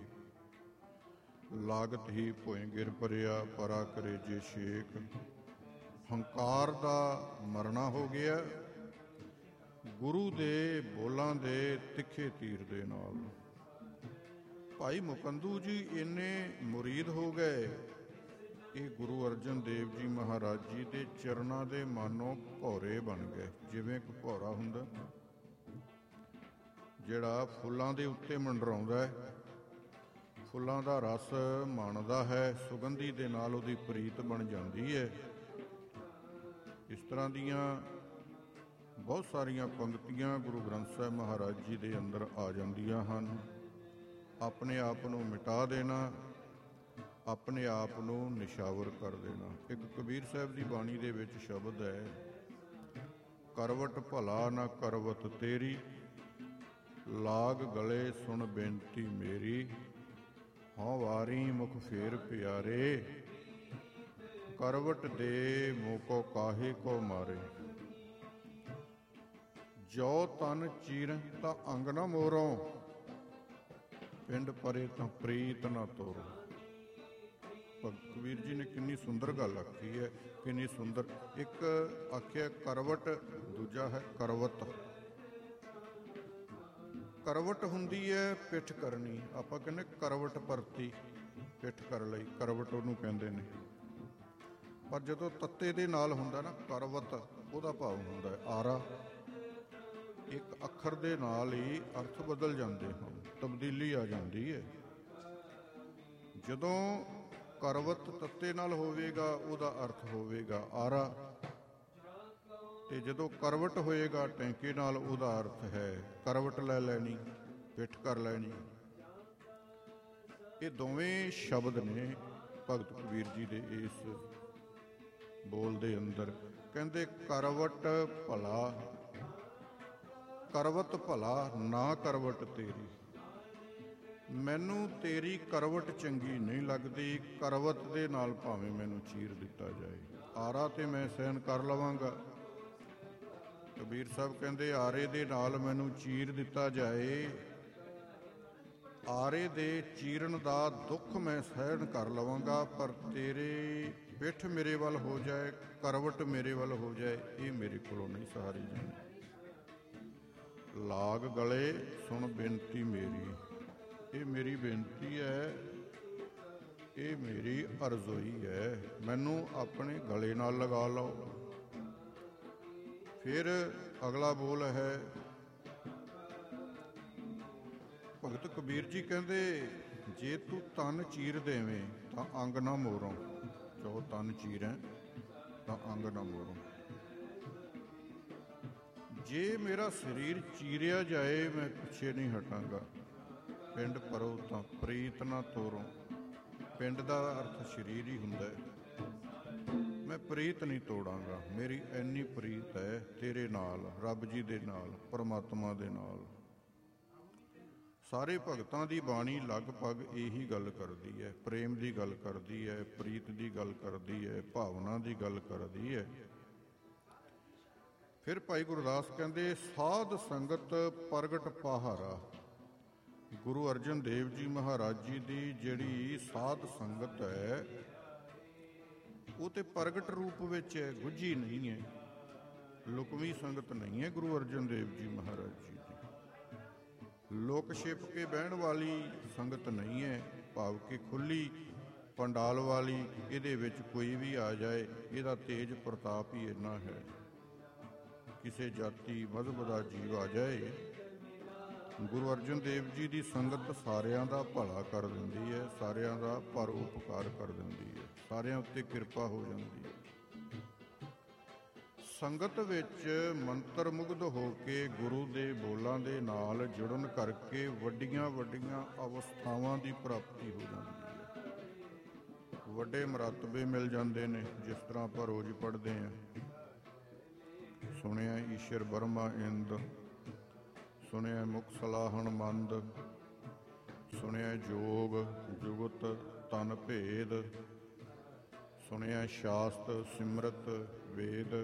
ਲਾਗਤ ਹੀ ਭੋਏ ਗਿਰ ਪਰਿਆ ਪਰਾ ਕਰੇ ਜੇ ਸ਼ੇਕ। ਹੰਕਾਰ ਦਾ ਮਰਨਾ ਹੋ ਗਿਆ ਗੁਰੂ ਦੇ ਬੋਲਾਂ ਦੇ ਤਿੱਖੇ ਤੀਰ ਦੇ ਨਾਲ। ਭਾਈ ਮੁਕੰਦੂ ਜੀ ਇੰਨੇ ਮੁਰੀਦ ਹੋ ਗਏ, ਇਹ ਗੁਰੂ ਅਰਜਨ ਦੇਵ ਜੀ ਮਹਾਰਾਜ ਜੀ ਦੇ ਚਰਨਾਂ ਦੇ ਮਾਨੋਂ ਭੌਰੇ ਬਣ ਗਏ। ਜਿਵੇਂ ਇੱਕ ਭੌਰਾ ਹੁੰਦਾ ਜਿਹੜਾ ਫੁੱਲਾਂ ਦੇ ਉੱਤੇ ਮੰਡਰਾਉਂਦਾ ਹੈ, ਫੁੱਲਾਂ ਦਾ ਰਸ ਮਾਣਦਾ ਹੈ, ਸੁਗੰਧੀ ਦੇ ਨਾਲ ਉਹਦੀ ਪ੍ਰੀਤ ਬਣ ਜਾਂਦੀ ਹੈ। ਇਸ ਤਰ੍ਹਾਂ ਦੀਆਂ ਬਹੁਤ ਸਾਰੀਆਂ ਪੰਕਤੀਆਂ ਗੁਰੂ ਗ੍ਰੰਥ ਸਾਹਿਬ ਮਹਾਰਾਜ ਜੀ ਦੇ ਅੰਦਰ ਆ ਜਾਂਦੀਆਂ ਹਨ। ਆਪਣੇ ਆਪ ਨੂੰ ਮਿਟਾ ਦੇਣਾ, ਆਪਣੇ ਆਪ ਨੂੰ ਨਿਸ਼ਾਵਰ ਕਰ ਦੇਣਾ। ਇੱਕ ਕਬੀਰ ਸਾਹਿਬ ਦੀ ਬਾਣੀ ਦੇ ਵਿੱਚ ਸ਼ਬਦ ਹੈ, ਕਰਵਟ ਭਲਾ ਨਾ ਕਰਵਤ ਤੇਰੀ, ਲਾਗ ਗਲੇ ਸੁਣ ਬੇਨਤੀ ਮੇਰੀ। ਹਉ ਵਾਰੀ ਮੁਖ ਫੇਰ ਪਿਆਰੇ, ਕਰਵਟ ਦੇ ਮੋਕੋ ਕਾਹੇ ਕੋ ਮਾਰੇ। ਜੋ ਤਨ ਚੀਰ ਤਾਂ ਅੰਗ ਨਾ ਮੋਰੋਂ, ਪਿੰਡ ਪਰੇ ਤਾਂ ਪ੍ਰੀਤ ਨਾ ਤੋਰੋ। ਕਬੀਰ ਜੀ ਨੇ ਕਿੰਨੀ ਸੁੰਦਰ ਗੱਲ ਆਖੀ ਹੈ, ਕਿੰਨੀ ਸੁੰਦਰ। ਇੱਕ ਆਖਿਆ ਕਰਵਟ, ਦੂਜਾ ਹੈ ਕਰਵਤ। ਕਰਵਟ ਹੁੰਦੀ ਹੈ ਪਿੱਠ ਕਰਨੀ, ਆਪਾਂ ਕਹਿੰਦੇ ਕਰਵਟ ਪਰਤੀ, ਪਿੱਠ ਕਰ ਲਈ, ਕਰਵਟ ਉਹਨੂੰ ਕਹਿੰਦੇ ਨੇ। ਪਰ ਜਦੋਂ ਤੱਤੇ ਦੇ ਨਾਲ ਹੁੰਦਾ ਨਾ ਕਰਵਤ, ਉਹਦਾ ਭਾਵ ਹੁੰਦਾ ਹੈ ਆਰਾ। ਇੱਕ ਅੱਖਰ ਦੇ ਨਾਲ ਹੀ ਅਰਥ ਬਦਲ ਜਾਂਦੇ ਹਨ, ਤਬਦੀਲੀ ਆ ਜਾਂਦੀ ਹੈ। ਜਦੋਂ ਕਰਵਤ ਤੱਤੇ ਨਾਲ ਹੋਵੇਗਾ ਉਹਦਾ ਅਰਥ ਹੋਵੇਗਾ ਆਰਾ, ਤੇ ਜਦੋਂ ਕਰਵਟ ਹੋਏਗਾ ਟੈਂਕੇ ਨਾਲ ਉਹਦਾ ਅਰਥ ਹੈ ਕਰਵਟ ਲੈ ਲੈਣੀ, ਪਿੱਠ ਕਰ ਲੈਣੀ। ਇਹ ਦੋਵੇਂ ਸ਼ਬਦ ਨੇ ਭਗਤ ਕਬੀਰ ਜੀ ਦੇ ਇਸ ਬੋਲ ਦੇ ਅੰਦਰ। ਕਹਿੰਦੇ ਕਰਵਟ ਭਲਾ, ਕਰਵਟ ਭਲਾ ਨਾ ਕਰਵਟ ਤੇਰੀ। ਮੈਨੂੰ ਤੇਰੀ ਕਰਵਟ ਚੰਗੀ ਨਹੀਂ ਲੱਗਦੀ, ਕਰਵਟ ਦੇ ਨਾਲ ਭਾਵੇਂ ਮੈਨੂੰ ਚੀਰ ਦਿੱਤਾ ਜਾਏ, ਆਰਾ ਤੇ ਮੈਂ ਸਹਿਣ ਕਰ ਲਵਾਂਗਾ। ਕਬੀਰ ਸਾਹਿਬ ਕਹਿੰਦੇ ਆਰੇ ਦੇ ਨਾਲ ਮੈਨੂੰ ਚੀਰ ਦਿੱਤਾ ਜਾਏ, ਆਰੇ ਦੇ ਚੀਰਨ ਦਾ ਦੁੱਖ ਮੈਂ ਸਹਿਣ ਕਰ ਲਵਾਂਗਾ, ਪਰ ਤੇਰੇ ਪਿੱਠ ਮੇਰੇ ਵੱਲ ਹੋ ਜਾਏ, ਕਰਵਟ ਮੇਰੇ ਵੱਲ ਹੋ ਜਾਏ, ਇਹ ਮੇਰੇ ਕੋਲੋਂ ਨਹੀਂ ਸਹਾਰੀ ਜਾਣੀ। ਲਾਗ ਗਲੇ ਸੁਣ ਬੇਨਤੀ ਮੇਰੀ, ਇਹ ਮੇਰੀ ਬੇਨਤੀ ਹੈ, ਇਹ ਮੇਰੀ ਅਰਜ਼ੋਈ ਹੈ, ਮੈਨੂੰ ਆਪਣੇ ਗਲੇ ਨਾਲ ਲਗਾ ਲਓ। ਫਿਰ ਅਗਲਾ ਬੋਲ ਹੈ, ਭਗਤ ਕਬੀਰ ਜੀ ਕਹਿੰਦੇ ਜੇ ਤੂੰ ਤਨ ਚੀਰ ਦੇਵੇਂ ਤਾਂ ਅੰਗ ਨਾ ਮੋਰੋਂ। ਜੋ ਤਨ ਚੀਰੈ ਤਾਂ ਅੰਗ ਨਾ ਮੋਰੋਂ। ਜੇ ਮੇਰਾ ਸਰੀਰ ਚੀਰਿਆ ਜਾਏ ਮੈਂ ਪਿੱਛੇ ਨਹੀਂ ਹਟਾਂਗਾ। ਪਿੰਡ ਪਰੋ ਤਾਂ ਪ੍ਰੀਤ ਨਾ ਤੋਰੋਂ। ਪਿੰਡ ਦਾ ਅਰਥ ਸਰੀਰ ਹੀ ਹੁੰਦਾ ਹੈ। ਮੈਂ ਪ੍ਰੀਤ ਨਹੀਂ ਤੋੜਾਂਗਾ, ਮੇਰੀ ਇੰਨੀ ਪ੍ਰੀਤ ਹੈ ਤੇਰੇ ਨਾਲ, ਰੱਬ ਜੀ ਦੇ ਨਾਲ, ਪਰਮਾਤਮਾ ਦੇ ਨਾਲ। ਸਾਰੇ ਭਗਤਾਂ ਦੀ ਬਾਣੀ ਲਗਭਗ ਇਹੀ ਗੱਲ ਕਰਦੀ ਹੈ, ਪ੍ਰੇਮ ਦੀ ਗੱਲ ਕਰਦੀ ਹੈ, ਪ੍ਰੀਤ ਦੀ ਗੱਲ ਕਰਦੀ ਹੈ, ਭਾਵਨਾ ਦੀ ਗੱਲ ਕਰਦੀ ਹੈ। ਫਿਰ ਭਾਈ ਗੁਰਦਾਸ ਕਹਿੰਦੇ ਸਾਧ ਸੰਗਤ ਪ੍ਰਗਟ ਪਹਾਰਾ। ਗੁਰੂ ਅਰਜਨ ਦੇਵ ਜੀ ਮਹਾਰਾਜ ਜੀ ਦੀ ਜਿਹੜੀ ਸਾਧ ਸੰਗਤ ਹੈ ਉਹ ਤੇ ਪ੍ਰਗਟ ਰੂਪ ਵਿੱਚ ਹੈ, ਗੁੱਝੀ ਨਹੀਂ ਹੈ, ਲੁਕਵੀਂ ਸੰਗਤ ਨਹੀਂ ਹੈ ਗੁਰੂ ਅਰਜਨ ਦੇਵ ਜੀ ਮਹਾਰਾਜ ਜੀ ਦੀ। ਲੋਕ ਛਿਪ ਕੇ ਬਹਿਣ ਵਾਲੀ ਸੰਗਤ ਨਹੀਂ ਹੈ, ਭਾਵ ਕਿ ਖੁੱਲੀ ਪੰਡਾਲ ਵਾਲੀ, ਇਹਦੇ ਵਿੱਚ ਕੋਈ ਵੀ ਆ ਜਾਏ, ਇਹਦਾ ਤੇਜ ਪ੍ਰਤਾਪ ਹੀ ਇੰਨਾ ਹੈ। ਕਿਸੇ ਜਾਤੀ ਮਜ਼ਹਬ ਦਾ ਜੀਵ ਆ ਜਾਏ, ਗੁਰੂ ਅਰਜਨ ਦੇਵ ਜੀ ਦੀ ਸੰਗਤ ਸਾਰਿਆਂ ਦਾ ਭਲਾ ਕਰ ਦਿੰਦੀ ਹੈ, ਸਾਰਿਆਂ ਦਾ ਪਰ ਉਪਕਾਰ ਕਰ ਦਿੰਦੀ ਹੈ, ਸਾਰਿਆਂ ਉੱਤੇ ਕਿਰਪਾ ਹੋ ਜਾਂਦੀ ਹੈ। ਸੰਗਤ ਵਿੱਚ ਮੰਤਰ ਮੁਗਧ ਹੋ ਕੇ ਗੁਰੂ ਦੇ ਬੋਲਾਂ ਦੇ ਨਾਲ ਜੁੜਨ ਕਰਕੇ ਵੱਡੀਆਂ ਵੱਡੀਆਂ ਅਵਸਥਾਵਾਂ ਦੀ ਪ੍ਰਾਪਤੀ ਹੋ ਜਾਂਦੀ ਹੈ। ਵੱਡੇ ਮਰਤਬੇ ਮਿਲ ਜਾਂਦੇ ਨੇ। ਜਿਸ ਤਰ੍ਹਾਂ ਆਪਾਂ ਰੋਜ਼ ਪੜ੍ਹਦੇ ਹਾਂ, ਸੁਣਿਆ ਈਸ਼ਰ ਬਰਮਾ ਇੰਦ, ਸੁਣਿਆ ਮੁਖ ਸਲਾਹਣ ਮੰਦ, ਸੁਣਿਆ ਜੋਗ ਜੁਗਤ ਤਨ ਭੇਦ, ਸੁਣਿਆ ਸ਼ਾਸਤ ਸਿਮਰਤ ਵੇਦ।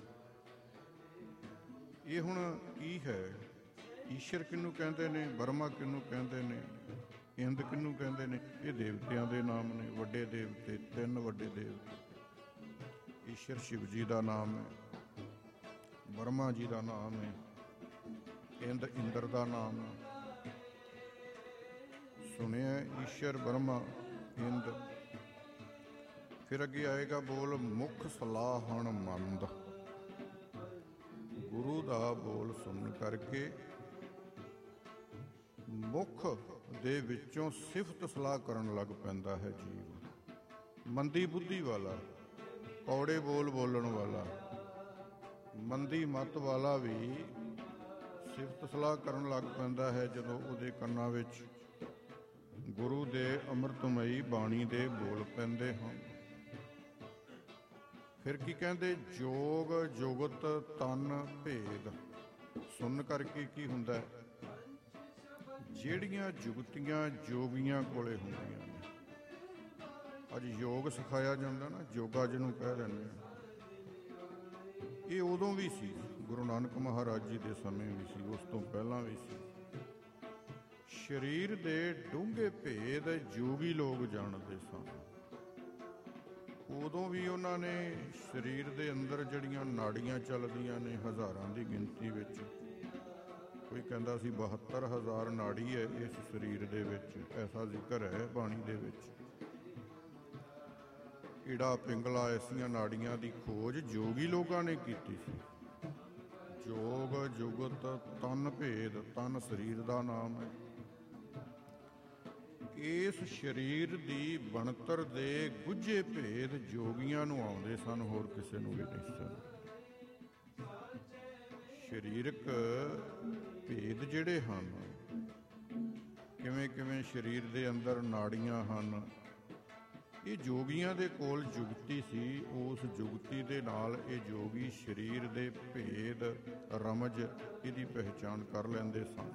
ਇਹ ਹੁਣ ਕੀ ਹੈ? ਈਸ਼ਰ ਕਿਹਨੂੰ ਕਹਿੰਦੇ ਨੇ, ਬਰਮਾ ਕਿਹਨੂੰ ਕਹਿੰਦੇ ਨੇ, ਇੰਦ ਕਿਹਨੂੰ ਕਹਿੰਦੇ ਨੇ? ਇਹ ਦੇਵਤਿਆਂ ਦੇ ਨਾਮ ਨੇ, ਵੱਡੇ ਦੇਵਤੇ, ਤਿੰਨ ਵੱਡੇ ਦੇਵਤੇ। ਈਸ਼ਰ ਸ਼ਿਵ ਜੀ ਦਾ ਨਾਮ ਹੈ, ਬਰਮਾ ਜੀ ਦਾ ਨਾਮ ਹੈ, ਇੰਦ ਇੰਦਰ ਦਾ ਨਾਮ ਹੈ। ਸੁਣਿਆ ਈਸ਼ਰ ਬਰਮਾ ਇੰਦ। ਫਿਰ ਅੱਗੇ ਆਏਗਾ ਬੋਲ ਮੁਖ ਸਲਾਹਣ ਮੰਦ। ਗੁਰੂ ਦਾ ਬੋਲ ਸੁਣ ਕਰਕੇ ਮੁਖ ਦੇ ਵਿੱਚੋਂ ਸਿਫਤ ਸਲਾਹ ਕਰਨ ਲੱਗ ਪੈਂਦਾ ਹੈ ਜੀਵ। ਮੰਦੀ ਬੁੱਧੀ ਵਾਲਾ, ਕੌੜੇ ਬੋਲ ਬੋਲਣ ਵਾਲਾ, ਮੰਦੀ ਮੱਤ ਵਾਲਾ ਵੀ ਸਿਫਤ ਸਲਾਹ ਕਰਨ ਲੱਗ ਪੈਂਦਾ ਹੈ ਜਦੋਂ ਉਹਦੇ ਕੰਨਾਂ ਵਿੱਚ ਗੁਰੂ ਦੇ ਅੰਮ੍ਰਿਤਮਈ ਬਾਣੀ ਦੇ ਬੋਲ ਪੈਂਦੇ ਹਨ। ਫਿਰ ਕੀ ਕਹਿੰਦੇ? ਜੋਗ ਜੁਗਤ ਤਨ ਭੇਦ। ਸੁਣ ਕਰਕੇ ਕੀ ਹੁੰਦਾ? ਜਿਹੜੀਆਂ ਜੁਗਤੀਆਂ ਜੋਗੀਆਂ ਕੋਲੇ ਹੁੰਦੀਆਂ ਨੇ। ਅੱਜ ਯੋਗ ਸਿਖਾਇਆ ਜਾਂਦਾ ਨਾ, ਯੋਗਾ ਜਿਹਨੂੰ ਕਹਿ ਦਿੰਦੇ ਆ, ਇਹ ਉਦੋਂ ਵੀ ਸੀ, ਗੁਰੂ ਨਾਨਕ ਮਹਾਰਾਜ ਜੀ ਦੇ ਸਮੇਂ ਵੀ ਸੀ, ਉਸ ਤੋਂ ਪਹਿਲਾਂ ਵੀ ਸੀ। ਸਰੀਰ ਦੇ ਡੂੰਘੇ ਭੇਦ ਜੋਗੀ ਲੋਕ ਜਾਣਦੇ ਸਨ। ਉਦੋਂ ਵੀ ਉਹਨਾਂ ਨੇ ਸਰੀਰ ਦੇ ਅੰਦਰ ਜਿਹੜੀਆਂ ਨਾੜੀਆਂ ਚੱਲਦੀਆਂ ਨੇ ਹਜ਼ਾਰਾਂ ਦੀ ਗਿਣਤੀ ਵਿੱਚ, ਕੋਈ ਕਹਿੰਦਾ ਸੀ ਬਹੱਤਰ ਹਜ਼ਾਰ ਨਾੜੀ ਹੈ ਇਸ ਸਰੀਰ ਦੇ ਵਿੱਚ, ਐਸਾ ਜ਼ਿਕਰ ਹੈ ਬਾਣੀ ਦੇ ਵਿੱਚ। ਈੜਾ ਪਿੰਗਲਾ ਐਸੀਆਂ ਨਾੜੀਆਂ ਦੀ ਖੋਜ ਜੋਗੀ ਲੋਕਾਂ ਨੇ ਕੀਤੀ ਸੀ। ਜੋਗ ਜੁਗਤ ਤਨ ਭੇਦ, ਤਨ ਸਰੀਰ ਦਾ ਨਾਮ ਹੈ। ਇਸ ਸਰੀਰ ਦੀ ਬਣਤਰ ਦੇ ਗੁੱਝੇ ਭੇਦ ਜੋਗੀਆਂ ਨੂੰ ਆਉਂਦੇ ਸਨ, ਹੋਰ ਕਿਸੇ ਨੂੰ ਵੀ ਨਹੀਂ ਸਨ। ਸਰੀਰਕ ਭੇਦ ਜਿਹੜੇ ਹਨ, ਕਿਵੇਂ ਕਿਵੇਂ ਸਰੀਰ ਦੇ ਅੰਦਰ ਨਾੜੀਆਂ ਹਨ, ਇਹ ਜੋਗੀਆਂ ਦੇ ਕੋਲ ਜੁਗਤੀ ਸੀ। ਉਸ ਜੁਗਤੀ ਦੇ ਨਾਲ ਇਹ ਜੋਗੀ ਸਰੀਰ ਦੇ ਭੇਦ ਰਮਜ ਇਹਦੀ ਪਹਿਚਾਣ ਕਰ ਲੈਂਦੇ ਸਨ।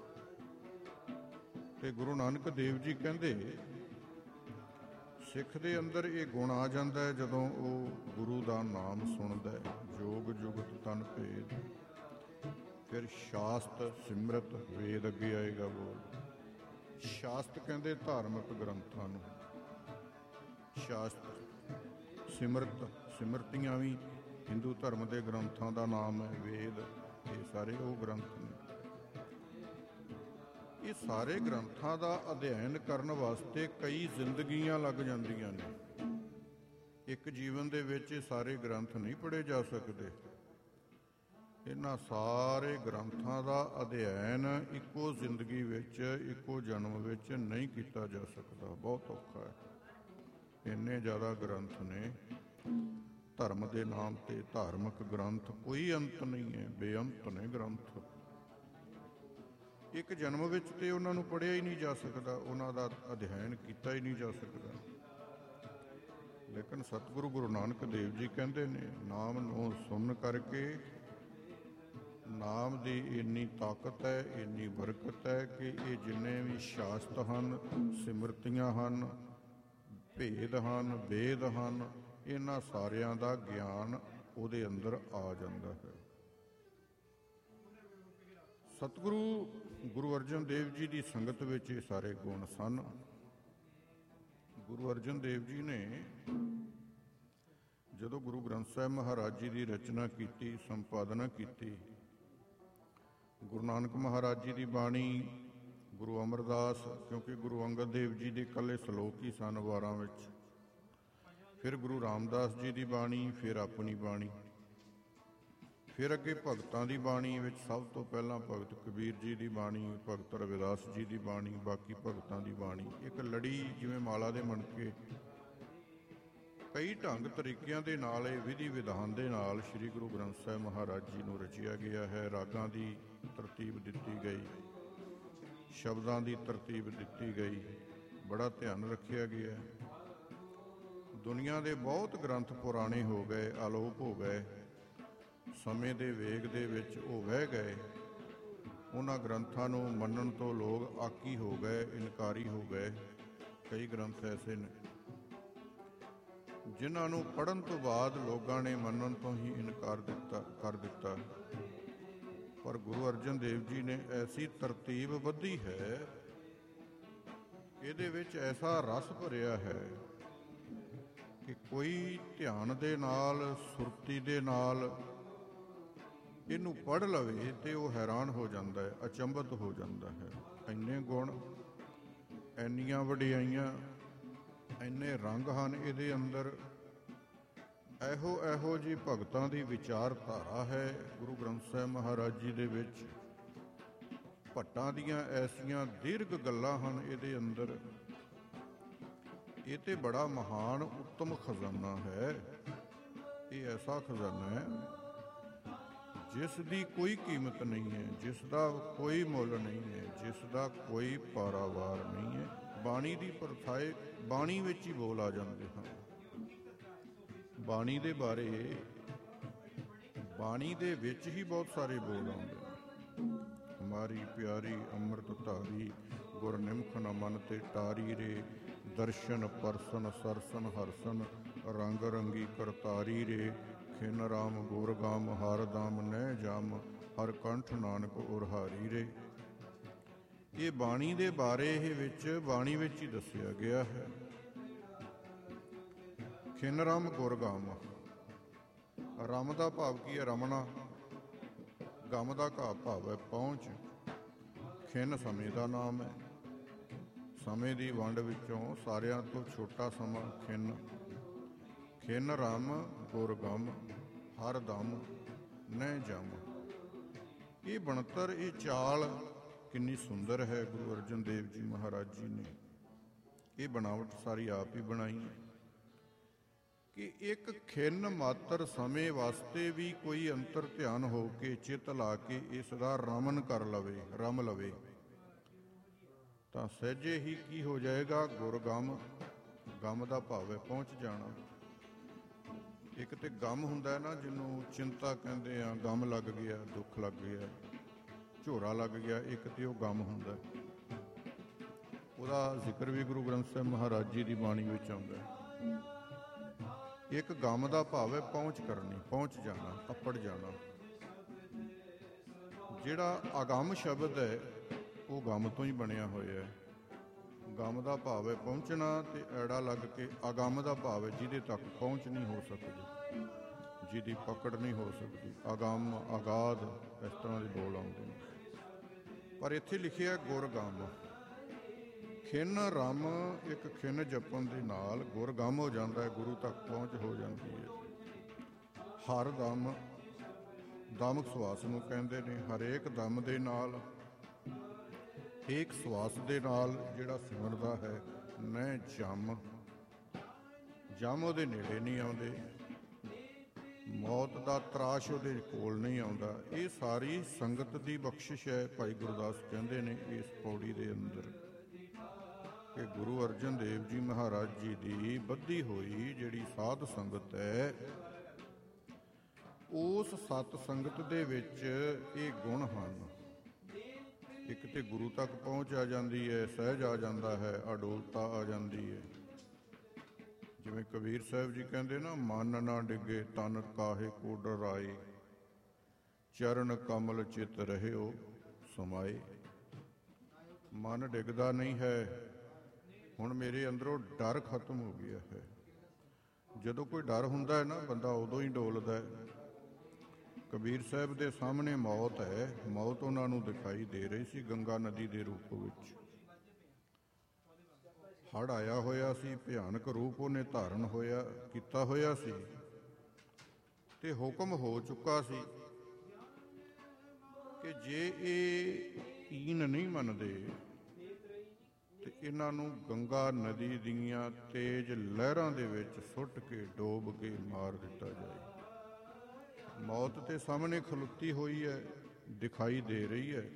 ਤੇ ਗੁਰੂ ਨਾਨਕ ਦੇਵ ਜੀ ਕਹਿੰਦੇ ਸਿੱਖ ਦੇ ਅੰਦਰ ਇਹ ਗੁਣ ਆ ਜਾਂਦਾ ਹੈ ਜਦੋਂ ਉਹ ਗੁਰੂ ਦਾ ਨਾਮ ਸੁਣਦਾ ਹੈ। ਜੋਗ ਜੁਗਤ ਤਨ ਭੇਦ। ਫਿਰ ਸ਼ਾਸਤ ਸਿਮਰਤ ਵੇਦ ਅੱਗੇ ਆਏਗਾ ਬੋਲ। ਸ਼ਾਸਤ ਕਹਿੰਦੇ ਧਾਰਮਿਕ ਗ੍ਰੰਥਾਂ ਨੂੰ। ਸ਼ਾਸਤਰ ਸਿਮਰਤ, ਸਿਮਰਤੀਆਂ ਵੀ ਹਿੰਦੂ ਧਰਮ ਦੇ ਗ੍ਰੰਥਾਂ ਦਾ ਨਾਮ ਹੈ। ਵੇਦ, ਇਹ ਸਾਰੇ ਉਹ ਗ੍ਰੰਥ ਨੇ। ਇਹ ਸਾਰੇ ਗ੍ਰੰਥਾਂ ਦਾ ਅਧਿਐਨ ਕਰਨ ਵਾਸਤੇ ਕਈ ਜ਼ਿੰਦਗੀਆਂ ਲੱਗ ਜਾਂਦੀਆਂ ਨੇ। ਇੱਕ ਜੀਵਨ ਦੇ ਵਿੱਚ ਇਹ ਸਾਰੇ ਗ੍ਰੰਥ ਨਹੀਂ ਪੜ੍ਹੇ ਜਾ ਸਕਦੇ। ਇਹਨਾਂ ਸਾਰੇ ਗ੍ਰੰਥਾਂ ਦਾ ਅਧਿਐਨ ਇੱਕੋ ਜ਼ਿੰਦਗੀ ਵਿੱਚ, ਇੱਕੋ ਜਨਮ ਵਿੱਚ ਨਹੀਂ ਕੀਤਾ ਜਾ ਸਕਦਾ। ਬਹੁਤ ਔਖਾ ਹੈ। ਇੰਨੇ ਜ਼ਿਆਦਾ ਗ੍ਰੰਥ ਨੇ ਧਰਮ ਦੇ ਨਾਮ ਤੇ। ਧਾਰਮਿਕ ਗ੍ਰੰਥ ਕੋਈ ਅੰਤ ਨਹੀਂ ਹੈ, ਬੇਅੰਤ ਨੇ ਗ੍ਰੰਥ। ਇੱਕ ਜਨਮ ਵਿੱਚ ਤੇ ਉਹਨਾਂ ਨੂੰ ਪੜ੍ਹਿਆ ਹੀ ਨਹੀਂ ਜਾ ਸਕਦਾ, ਉਹਨਾਂ ਦਾ ਅਧਿਐਨ ਕੀਤਾ ਹੀ ਨਹੀਂ ਜਾ ਸਕਦਾ। ਲੇਕਿਨ ਸਤਿਗੁਰੂ ਗੁਰੂ ਨਾਨਕ ਦੇਵ ਜੀ ਕਹਿੰਦੇ ਨੇ, ਨਾਮ ਨੂੰ ਸੁਣ ਕਰਕੇ ਨਾਮ ਦੀ ਇੰਨੀ ਤਾਕਤ ਹੈ, ਇੰਨੀ ਬਰਕਤ ਹੈ ਕਿ ਇਹ ਜਿੰਨੇ ਵੀ ਸ਼ਾਸਤ ਹਨ, ਸਿਮਰਤੀਆਂ ਹਨ, ਭੇਦ ਹਨ, ਵੇਦ ਹਨ, ਇਹਨਾਂ ਸਾਰਿਆਂ ਦਾ ਗਿਆਨ ਉਹਦੇ ਅੰਦਰ ਆ ਜਾਂਦਾ ਹੈ। ਸਤਿਗੁਰੂ ਗੁਰੂ ਅਰਜਨ ਦੇਵ ਜੀ ਦੀ ਸੰਗਤ ਵਿੱਚ ਇਹ ਸਾਰੇ ਗੁਣ ਸਨ। ਗੁਰੂ ਅਰਜਨ ਦੇਵ ਜੀ ਨੇ ਜਦੋਂ ਗੁਰੂ ਗ੍ਰੰਥ ਸਾਹਿਬ ਮਹਾਰਾਜ ਜੀ ਦੀ ਰਚਨਾ ਕੀਤੀ, ਸੰਪਾਦਨਾ ਕੀਤੀ, ਗੁਰੂ ਨਾਨਕ ਮਹਾਰਾਜ ਜੀ ਦੀ ਬਾਣੀ, ਗੁਰੂ ਅਮਰਦਾਸ, ਕਿਉਂਕਿ ਗੁਰੂ ਅੰਗਦ ਦੇਵ ਜੀ ਦੇ ਇਕੱਲੇ ਸ਼ਲੋਕ ਹੀ ਸਨ ਵਾਰਾਂ ਵਿੱਚ, ਫਿਰ ਗੁਰੂ ਰਾਮਦਾਸ ਜੀ ਦੀ ਬਾਣੀ, ਫਿਰ ਆਪਣੀ ਬਾਣੀ, ਫਿਰ ਅੱਗੇ ਭਗਤਾਂ ਦੀ ਬਾਣੀ ਵਿੱਚ ਸਭ ਤੋਂ ਪਹਿਲਾਂ ਭਗਤ ਕਬੀਰ ਜੀ ਦੀ ਬਾਣੀ, ਭਗਤ ਰਵਿਦਾਸ ਜੀ ਦੀ ਬਾਣੀ, ਬਾਕੀ ਭਗਤਾਂ ਦੀ ਬਾਣੀ। ਇੱਕ ਲੜੀ ਜਿਵੇਂ ਮਾਲਾ ਦੇ ਮਣਕੇ ਕਈ ਢੰਗ ਤਰੀਕਿਆਂ ਦੇ ਨਾਲ ਇਹ ਵਿਧੀ ਵਿਧਾਨ ਦੇ ਨਾਲ ਸ੍ਰੀ ਗੁਰੂ ਗ੍ਰੰਥ ਸਾਹਿਬ ਮਹਾਰਾਜ ਜੀ ਨੂੰ ਰਚਿਆ ਗਿਆ ਹੈ। ਰਾਗਾਂ ਦੀ ਤਰਤੀਬ ਦਿੱਤੀ ਗਈ, ਸ਼ਬਦਾਂ ਦੀ ਤਰਤੀਬ ਦਿੱਤੀ ਗਈ, ਬੜਾ ਧਿਆਨ ਰੱਖਿਆ ਗਿਆ। ਦੁਨੀਆ ਦੇ ਬਹੁਤ ਗ੍ਰੰਥ ਪੁਰਾਣੇ ਹੋ ਗਏ, ਅਲੋਪ ਹੋ ਗਏ, ਸਮੇਂ ਦੇ ਵੇਗ ਦੇ ਵਿੱਚ ਉਹ ਵਹਿ ਗਏ। ਉਹਨਾਂ ਗ੍ਰੰਥਾਂ ਨੂੰ ਮੰਨਣ ਤੋਂ ਲੋਕ ਆਕੀ ਹੋ ਗਏ, ਇਨਕਾਰੀ ਹੋ ਗਏ। ਕਈ ਗ੍ਰੰਥ ਐਸੇ ਨੇ ਜਿਨ੍ਹਾਂ ਨੂੰ ਪੜ੍ਹਨ ਤੋਂ ਬਾਅਦ ਲੋਕਾਂ ਨੇ ਮੰਨਣ ਤੋਂ ਹੀ ਇਨਕਾਰ ਦਿੱਤਾ ਕਰ ਦਿੱਤਾ। ਪਰ ਗੁਰੂ ਅਰਜਨ ਦੇਵ ਜੀ ਨੇ ਐਸੀ ਤਰਤੀਬ ਬੱਧੀ ਹੈ, ਇਹਦੇ ਵਿੱਚ ਐਸਾ ਰਸ ਭਰਿਆ ਹੈ ਕਿ ਕੋਈ ਧਿਆਨ ਦੇ ਨਾਲ, ਸੁਰਤੀ ਦੇ ਨਾਲ ਇਹਨੂੰ ਪੜ੍ਹ ਲਵੇ ਤੇ ਉਹ ਹੈਰਾਨ ਹੋ ਜਾਂਦਾ ਹੈ, ਅਚੰਭਤ ਹੋ ਜਾਂਦਾ ਹੈ। ਇੰਨੇ ਗੁਣ, ਇੰਨੀਆਂ ਵਡਿਆਈਆਂ, ਇੰਨੇ ਰੰਗ ਹਨ ਇਹਦੇ ਅੰਦਰ। ਇਹੋ ਇਹੋ ਜਿਹੀ ਭਗਤਾਂ ਦੀ ਵਿਚਾਰਧਾਰਾ ਹੈ ਗੁਰੂ ਗ੍ਰੰਥ ਸਾਹਿਬ ਮਹਾਰਾਜ ਜੀ ਦੇ ਵਿੱਚ। ਭੱਟਾਂ ਦੀਆਂ ਐਸੀਆਂ ਦੀਰਘ ਗੱਲਾਂ ਹਨ ਇਹਦੇ ਅੰਦਰ। ਇਹ ਤੇ ਬੜਾ ਮਹਾਨ ਉੱਤਮ ਖਜ਼ਾਨਾ ਹੈ। ਇਹ ਐਸਾ ਖਜ਼ਾਨਾ ਹੈ ਜਿਸ ਦੀ ਕੋਈ ਕੀਮਤ ਨਹੀਂ ਹੈ, ਜਿਸ ਦਾ ਕੋਈ ਮੁੱਲ ਨਹੀਂ ਹੈ, ਜਿਸ ਦਾ ਕੋਈ ਪਾਰਾਵਾਰ ਨਹੀਂ ਹੈ। ਬਾਣੀ ਦੀ ਪਰਥਾਏ ਬਾਣੀ ਵਿੱਚ ਹੀ ਬੋਲ ਆ ਜਾਂਦੇ ਹਨ। ਬਾਣੀ ਦੇ ਬਾਰੇ ਬਾਣੀ ਦੇ ਵਿੱਚ ਹੀ ਬਹੁਤ ਸਾਰੇ ਬੋਲ ਆਉਂਦੇ ਨੇ। ਹਮਾਰੀ ਪਿਆਰੀ ਅੰਮ੍ਰਿਤ ਧਾਰੀ ਗੁਰ ਨਿਮਖ ਨ ਮਨ ਤੇ ਟਾਰੀ ਰੇ, ਦਰਸ਼ਨ ਪਰਸਨ ਸਰਸਨ ਹਰਸਨ ਰੰਗ ਰੰਗੀ ਕਰਤਾਰੀ ਰੇ, ਖਿਨ ਰਾਮ ਗੁਰ ਗਾਮ ਹਰ ਦਾਮ ਨਹਿ ਜਾਮ, ਹਰ ਕੰਠ ਨਾਨਕ ਉਰਹਾਰੀ ਰੇ। ਇਹ ਬਾਣੀ ਦੇ ਬਾਰੇ ਇਹ ਵਿੱਚ ਬਾਣੀ ਵਿੱਚ ਹੀ ਦੱਸਿਆ ਗਿਆ ਹੈ। ਖਿਨ ਰਾਮ ਗੁਰ ਗਾਮ, ਰਮ ਦਾ ਭਾਵ ਕੀ ਹੈ? ਰਮਣਾ। ਗਮ ਦਾ ਘਾ ਭਾਵ ਹੈ ਪਹੁੰਚ। ਖਿਨ ਸਮੇਂ ਦਾ ਨਾਮ ਹੈ। ਸਮੇਂ ਦੀ ਵੰਡ ਵਿੱਚੋਂ ਸਾਰਿਆਂ ਤੋਂ ਛੋਟਾ ਸਮਾਂ ਖਿਨ। ਖਿਨ ਰਾਮ ਗੁਰ ਗਮ ਹਰ ਦਮ ਨਹਿ ਜਮ। ਇਹ ਬਣਤਰ, ਇਹ ਚਾਲ ਕਿੰਨੀ ਸੁੰਦਰ ਹੈ ਗੁਰੂ ਅਰਜਨ ਦੇਵ ਜੀ ਮਹਾਰਾਜ ਜੀ ਨੇ। ਇਹ ਬਣਾਵਟ ਸਾਰੀ ਆਪ ਹੀ ਬਣਾਈ ਹੈ ਕਿ ਇੱਕ ਖਿੰਨ ਮਾਤਰ ਸਮੇਂ ਵਾਸਤੇ ਵੀ ਕੋਈ ਅੰਤਰ ਧਿਆਨ ਹੋ ਕੇ ਚਿੱਤ ਲਾ ਕੇ ਇਸ ਦਾ ਰਮਨ ਕਰ ਲਵੇ, ਰਮ ਲਵੇ, ਤਾਂ ਸਹਿਜੇ ਹੀ ਕੀ ਹੋ ਜਾਏਗਾ? ਗੁਰਗਮ। ਗਮ ਦਾ ਭਾਵ ਹੈ ਪਹੁੰਚ ਜਾਣਾ। ਇੱਕ ਤੇ ਗਮ ਹੁੰਦਾ ਨਾ, ਜਿਹਨੂੰ ਚਿੰਤਾ ਕਹਿੰਦੇ ਆ, ਗਮ ਲੱਗ ਗਿਆ, ਦੁੱਖ ਲੱਗ ਗਿਆ, ਝੋਰਾ ਲੱਗ ਗਿਆ, ਇੱਕ ਤੇ ਉਹ ਗਮ ਹੁੰਦਾ। ਉਹਦਾ ਜ਼ਿਕਰ ਵੀ ਗੁਰੂ ਗ੍ਰੰਥ ਸਾਹਿਬ ਮਹਾਰਾਜ ਜੀ ਦੀ ਬਾਣੀ ਵਿੱਚ ਆਉਂਦਾ ਹੈ। ਇੱਕ ਗਮ ਦਾ ਭਾਵ ਹੈ ਪਹੁੰਚ ਕਰਨੀ, ਪਹੁੰਚ ਜਾਣਾ, ਅੱਪੜ ਜਾਣਾ। ਜਿਹੜਾ ਅਗੰਮ ਸ਼ਬਦ ਹੈ ਉਹ ਗਮ ਤੋਂ ਹੀ ਬਣਿਆ ਹੋਇਆ ਹੈ। ਗਮ ਦਾ ਭਾਵ ਹੈ ਪਹੁੰਚਣਾ, ਤੇ ਐੜਾ ਲੱਗ ਕੇ ਅਗੰਮ ਦਾ ਭਾਵ ਹੈ ਜਿਹਦੇ ਤੱਕ ਪਹੁੰਚ ਨਹੀਂ ਹੋ ਸਕਦੀ, ਜਿਹਦੀ ਪਕੜ ਨਹੀਂ ਹੋ ਸਕਦੀ। ਅਗੰਮ, ਅਗਾਧ, ਇਸ ਤਰ੍ਹਾਂ ਦੇ ਬੋਲ ਆਉਂਦੇ ਨੇ। ਪਰ ਇੱਥੇ ਲਿਖਿਆ ਗੁਰਗਮ। ਖਿੰਨ ਰਮ, ਇੱਕ ਖਿੰਨ ਜਪਣ ਦੇ ਨਾਲ ਗੁਰਗਮ ਹੋ ਜਾਂਦਾ ਹੈ, ਗੁਰੂ ਤੱਕ ਪਹੁੰਚ ਹੋ ਜਾਂਦੀ ਹੈ। ਹਰ ਦਮ, ਦਮ ਸਵਾਸ ਨੂੰ ਕਹਿੰਦੇ ਨੇ। ਹਰੇਕ ਦਮ ਦੇ ਨਾਲ, ਇੱਕ ਸਵਾਸ ਦੇ ਨਾਲ ਜਿਹੜਾ ਸਿਮਰਦਾ ਹੈ, ਨਹਿ ਜਮ। ਜਮ ਉਹਦੇ ਨੇੜੇ ਨਹੀਂ ਆਉਂਦੇ, ਮੌਤ ਦਾ ਤਰਾਸ਼ ਉਹਦੇ ਕੋਲ ਨਹੀਂ ਆਉਂਦਾ। ਇਹ ਸਾਰੀ ਸੰਗਤ ਦੀ ਬਖਸ਼ਿਸ਼ ਹੈ। ਭਾਈ ਗੁਰਦਾਸ ਕਹਿੰਦੇ ਨੇ ਇਸ ਪੌੜੀ ਦੇ ਅੰਦਰ ਕਿ ਗੁਰੂ ਅਰਜਨ ਦੇਵ ਜੀ ਮਹਾਰਾਜ ਜੀ ਦੀ ਬੱਧੀ ਹੋਈ ਜਿਹੜੀ ਸਾਧ ਸੰਗਤ ਹੈ, ਉਸ ਸਤ ਸੰਗਤ ਦੇ ਵਿੱਚ ਇਹ ਗੁਣ ਹਨ। ਇੱਕ ਤੇ ਗੁਰੂ ਤੱਕ ਪਹੁੰਚ ਆ ਜਾਂਦੀ ਹੈ, ਸਹਿਜ ਆ ਜਾਂਦਾ ਹੈ, ਅਡੋਲਤਾ ਆ ਜਾਂਦੀ ਹੈ। ਜਿਵੇਂ ਕਬੀਰ ਸਾਹਿਬ ਜੀ ਕਹਿੰਦੇ ਨਾ, ਮਨ ਨਾ ਡਿੱਗੇ ਤਨ ਕਾਹੇ ਕੋ ਡਰਾਏ, ਚਰਨ ਕਮਲ ਚਿਤ ਰਹਿਓ ਸਮਾਏ। ਮਨ ਡਿੱਗਦਾ ਨਹੀਂ ਹੈ। ਹੁਣ ਮੇਰੇ ਅੰਦਰੋਂ ਡਰ ਖਤਮ ਹੋ ਗਿਆ ਹੈ। ਜਦੋਂ ਕੋਈ ਡਰ ਹੁੰਦਾ ਹੈ ਨਾ, ਬੰਦਾ ਉਦੋਂ ਹੀ ਡੋਲਦਾ ਹੈ। ਕਬੀਰ ਸਾਹਿਬ ਦੇ ਸਾਹਮਣੇ ਮੌਤ ਹੈ, ਮੌਤ ਉਹਨਾਂ ਨੂੰ ਦਿਖਾਈ ਦੇ ਰਹੀ ਸੀ ਗੰਗਾ ਨਦੀ ਦੇ ਰੂਪ ਵਿੱਚ। ਹੜ੍ਹ ਆਇਆ ਹੋਇਆ ਸੀ, ਭਿਆਨਕ ਰੂਪ ਉਹਨੇ ਧਾਰਨ ਹੋਇਆ ਕੀਤਾ ਹੋਇਆ ਸੀ, ਤੇ ਹੁਕਮ ਹੋ ਚੁੱਕਾ ਸੀ ਕਿ ਜੇ ਇਹ ਈਨ ਨਹੀਂ ਮੰਨਦੇ ਤੇ ਇਹਨਾਂ ਨੂੰ ਗੰਗਾ ਨਦੀ ਦੀਆਂ ਤੇਜ਼ ਲਹਿਰਾਂ ਦੇ ਵਿੱਚ ਸੁੱਟ ਕੇ ਡੋਬ ਕੇ ਮਾਰ ਦਿੱਤਾ ਜਾਏ। ਮੌਤ ਤੇ ਸਾਹਮਣੇ ਖਲੋਤੀ ਹੋਈ ਹੈ, ਦਿਖਾਈ ਦੇ ਰਹੀ ਹੈ,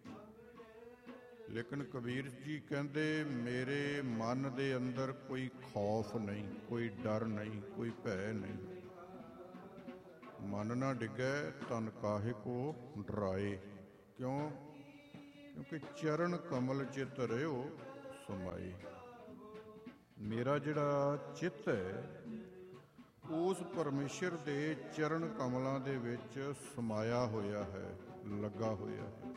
ਲੇਕਿਨ ਕਬੀਰ ਜੀ ਕਹਿੰਦੇ ਮੇਰੇ ਮਨ ਦੇ ਅੰਦਰ ਕੋਈ ਖੌਫ ਨਹੀਂ, ਕੋਈ ਡਰ ਨਹੀਂ, ਕੋਈ ਭੈ ਨਹੀਂ। ਮਨ ਨਾ ਡਿੱਗੈ ਤਨ ਕਾਹੇ ਕੋ ਡਰਾਏ। ਕਿਉਂ? ਕਿਉਂਕਿ ਚਰਨ ਕਮਲ ਚਿਤ ਰਹਿਓ ਸਮਾਏ। ਮੇਰਾ ਜਿਹੜਾ ਚਿੱਤ ਹੈ ਉਸ ਪਰਮੇਸ਼ਰ ਦੇ ਚਰਨ ਕਮਲਾਂ ਦੇ ਵਿੱਚ ਸਮਾਇਆ ਹੋਇਆ ਹੈ, ਲੱਗਾ ਹੋਇਆ ਹੈ।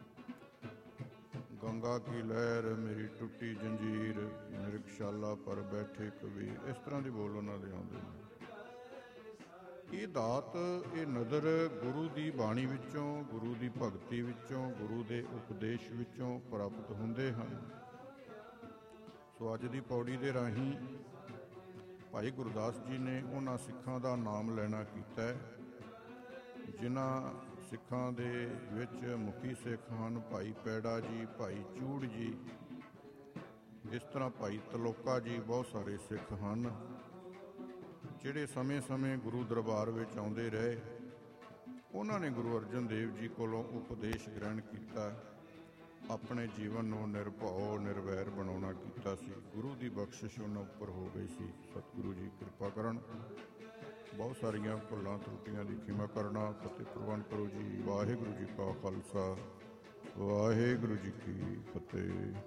ਗੰਗਾ ਕੀ ਲਹਿਰ ਮੇਰੀ ਟੁੱਟੀ ਜੰਜੀਰ, ਨਿਰਖਸ਼ਾਲਾ ਪਰ ਬੈਠੇ ਕਬੀਰ, ਇਸ ਤਰ੍ਹਾਂ ਦੀ ਬੋਲ ਉਹਨਾਂ ਦੇ ਆਉਂਦੇ ਨੇ। ਇਹ ਦਾਤ, ਇਹ ਨਦਰ ਗੁਰੂ ਦੀ ਬਾਣੀ ਵਿੱਚੋਂ, ਗੁਰੂ ਦੀ ਭਗਤੀ ਵਿੱਚੋਂ, ਗੁਰੂ ਦੇ ਉਪਦੇਸ਼ ਵਿੱਚੋਂ ਪ੍ਰਾਪਤ ਹੁੰਦੇ ਹਨ। ਸੋ ਅੱਜ ਦੀ ਪੌੜੀ ਦੇ ਰਾਹੀਂ ਭਾਈ ਗੁਰਦਾਸ ਜੀ ਨੇ ਉਹਨਾਂ ਸਿੱਖਾਂ ਦਾ ਨਾਮ ਲੈਣਾ ਕੀਤਾ ਹੈ ਜਿਨ੍ਹਾਂ ਸਿੱਖਾਂ ਦੇ ਵਿੱਚ ਮੁਖੀ ਸਿੱਖ ਹਨ ਭਾਈ ਪੈੜਾ ਜੀ, ਭਾਈ ਚੂੜ ਜੀ, ਇਸ ਤਰ੍ਹਾਂ ਭਾਈ ਤਲੋਕਾ ਜੀ, ਬਹੁਤ ਸਾਰੇ ਸਿੱਖ ਹਨ ਜਿਹੜੇ ਸਮੇਂ-ਸਮੇਂ ਗੁਰੂ ਦਰਬਾਰ ਵਿੱਚ ਆਉਂਦੇ ਰਹੇ। ਉਹਨਾਂ ਨੇ ਗੁਰੂ ਅਰਜਨ ਦੇਵ ਜੀ ਕੋਲੋਂ ਉਪਦੇਸ਼ ਗ੍ਰਹਿਣ ਕੀਤਾ, ਆਪਣੇ ਜੀਵਨ ਨੂੰ ਨਿਰਭਉ ਨਿਰਵੈਰ ਬਣਾਉਣਾ ਕੀਤਾ ਸੀ। ਗੁਰੂ ਦੀ ਬਖਸ਼ਿਸ਼ ਉਹਨਾਂ ਉੱਪਰ ਹੋ ਗਈ ਸੀ। ਸਤਿਗੁਰੂ ਜੀ ਕਿਰਪਾ ਕਰਨ, ਬਹੁਤ ਸਾਰੀਆਂ ਭੁੱਲਾਂ ਤਰੁੱਟੀਆਂ ਦੀ ਖਿਮਾ ਕਰਨਾ। ਫਤਿਹ ਪ੍ਰਵਾਨ ਕਰੋ ਜੀ। ਵਾਹਿਗੁਰੂ ਜੀ ਕਾ ਖਾਲਸਾ, ਵਾਹਿਗੁਰੂ ਜੀ ਕੀ ਫਤਿਹ।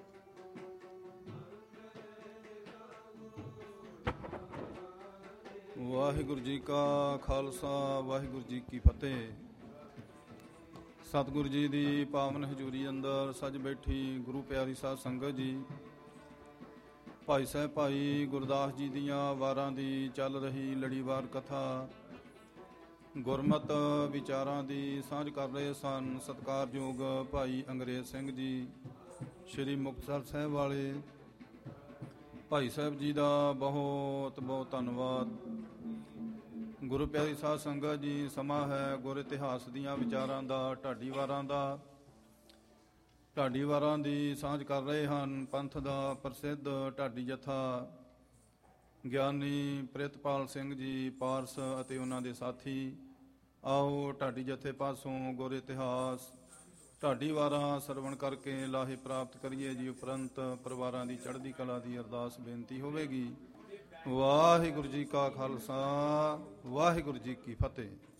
ਵਾਹਿਗੁਰੂ ਜੀ ਕਾ ਖਾਲਸਾ, ਵਾਹਿਗੁਰੂ ਜੀ ਕੀ ਫਤਿਹ। ਸਤਿਗੁਰੂ ਜੀ ਦੀ ਪਾਵਨ ਹਜ਼ੂਰੀ ਅੰਦਰ ਸੱਜ ਬੈਠੀ ਗੁਰੂ ਪਿਆਰੀ ਸਾਧ ਸੰਗਤ ਜੀ, ਭਾਈ ਸਾਹਿਬ ਭਾਈ ਗੁਰਦਾਸ ਜੀ ਦੀਆਂ ਵਾਰਾਂ ਦੀ ਚੱਲ ਰਹੀ ਲੜੀਵਾਰ ਕਥਾ, ਗੁਰਮਤ ਵਿਚਾਰਾਂ ਦੀ ਸਾਂਝ ਕਰ ਰਹੇ ਸਨ ਸਤਿਕਾਰਯੋਗ ਭਾਈ ਅੰਗਰੇਜ਼ ਸਿੰਘ ਜੀ, ਸ਼੍ਰੀ ਮੁਕਤਸਰ ਸਾਹਿਬ ਵਾਲੇ। ਭਾਈ ਸਾਹਿਬ ਜੀ ਦਾ ਬਹੁਤ ਬਹੁਤ ਧੰਨਵਾਦ। ਗੁਰੂ ਪਿਆਰੀ ਸਾਧ ਸੰਗਤ ਜੀ, ਸਮਾਂ ਹੈ ਗੁਰ ਇਤਿਹਾਸ ਦੀਆਂ ਵਿਚਾਰਾਂ ਦਾ, ਢਾਡੀ ਵਾਰਾਂ ਦਾ। ਢਾਡੀ ਵਾਰਾਂ ਦੀ ਸਾਂਝ ਕਰ ਰਹੇ ਹਨ ਪੰਥ ਦਾ ਪ੍ਰਸਿੱਧ ਢਾਡੀ ਜਥਾ ਗਿਆਨੀ ਪ੍ਰਿਤਪਾਲ ਸਿੰਘ ਜੀ ਪਾਰਸ ਅਤੇ ਉਹਨਾਂ ਦੇ ਸਾਥੀ। ਆਓ ਢਾਡੀ ਜਥੇ ਪਾਸੋਂ ਗੁਰ ਇਤਿਹਾਸ ਢਾਡੀ ਵਾਰਾਂ ਸਰਵਣ ਕਰਕੇ ਲਾਹੇ ਪ੍ਰਾਪਤ ਕਰੀਏ ਜੀ। ਉਪਰੰਤ ਪਰਿਵਾਰਾਂ ਦੀ ਚੜ੍ਹਦੀ ਕਲਾ ਦੀ ਅਰਦਾਸ ਬੇਨਤੀ ਹੋਵੇਗੀ। ਵਾਹਿਗੁਰੂ ਜੀ ਕਾ ਖਾਲਸਾ, ਵਾਹਿਗੁਰੂ ਜੀ ਕੀ ਫਤਿਹ।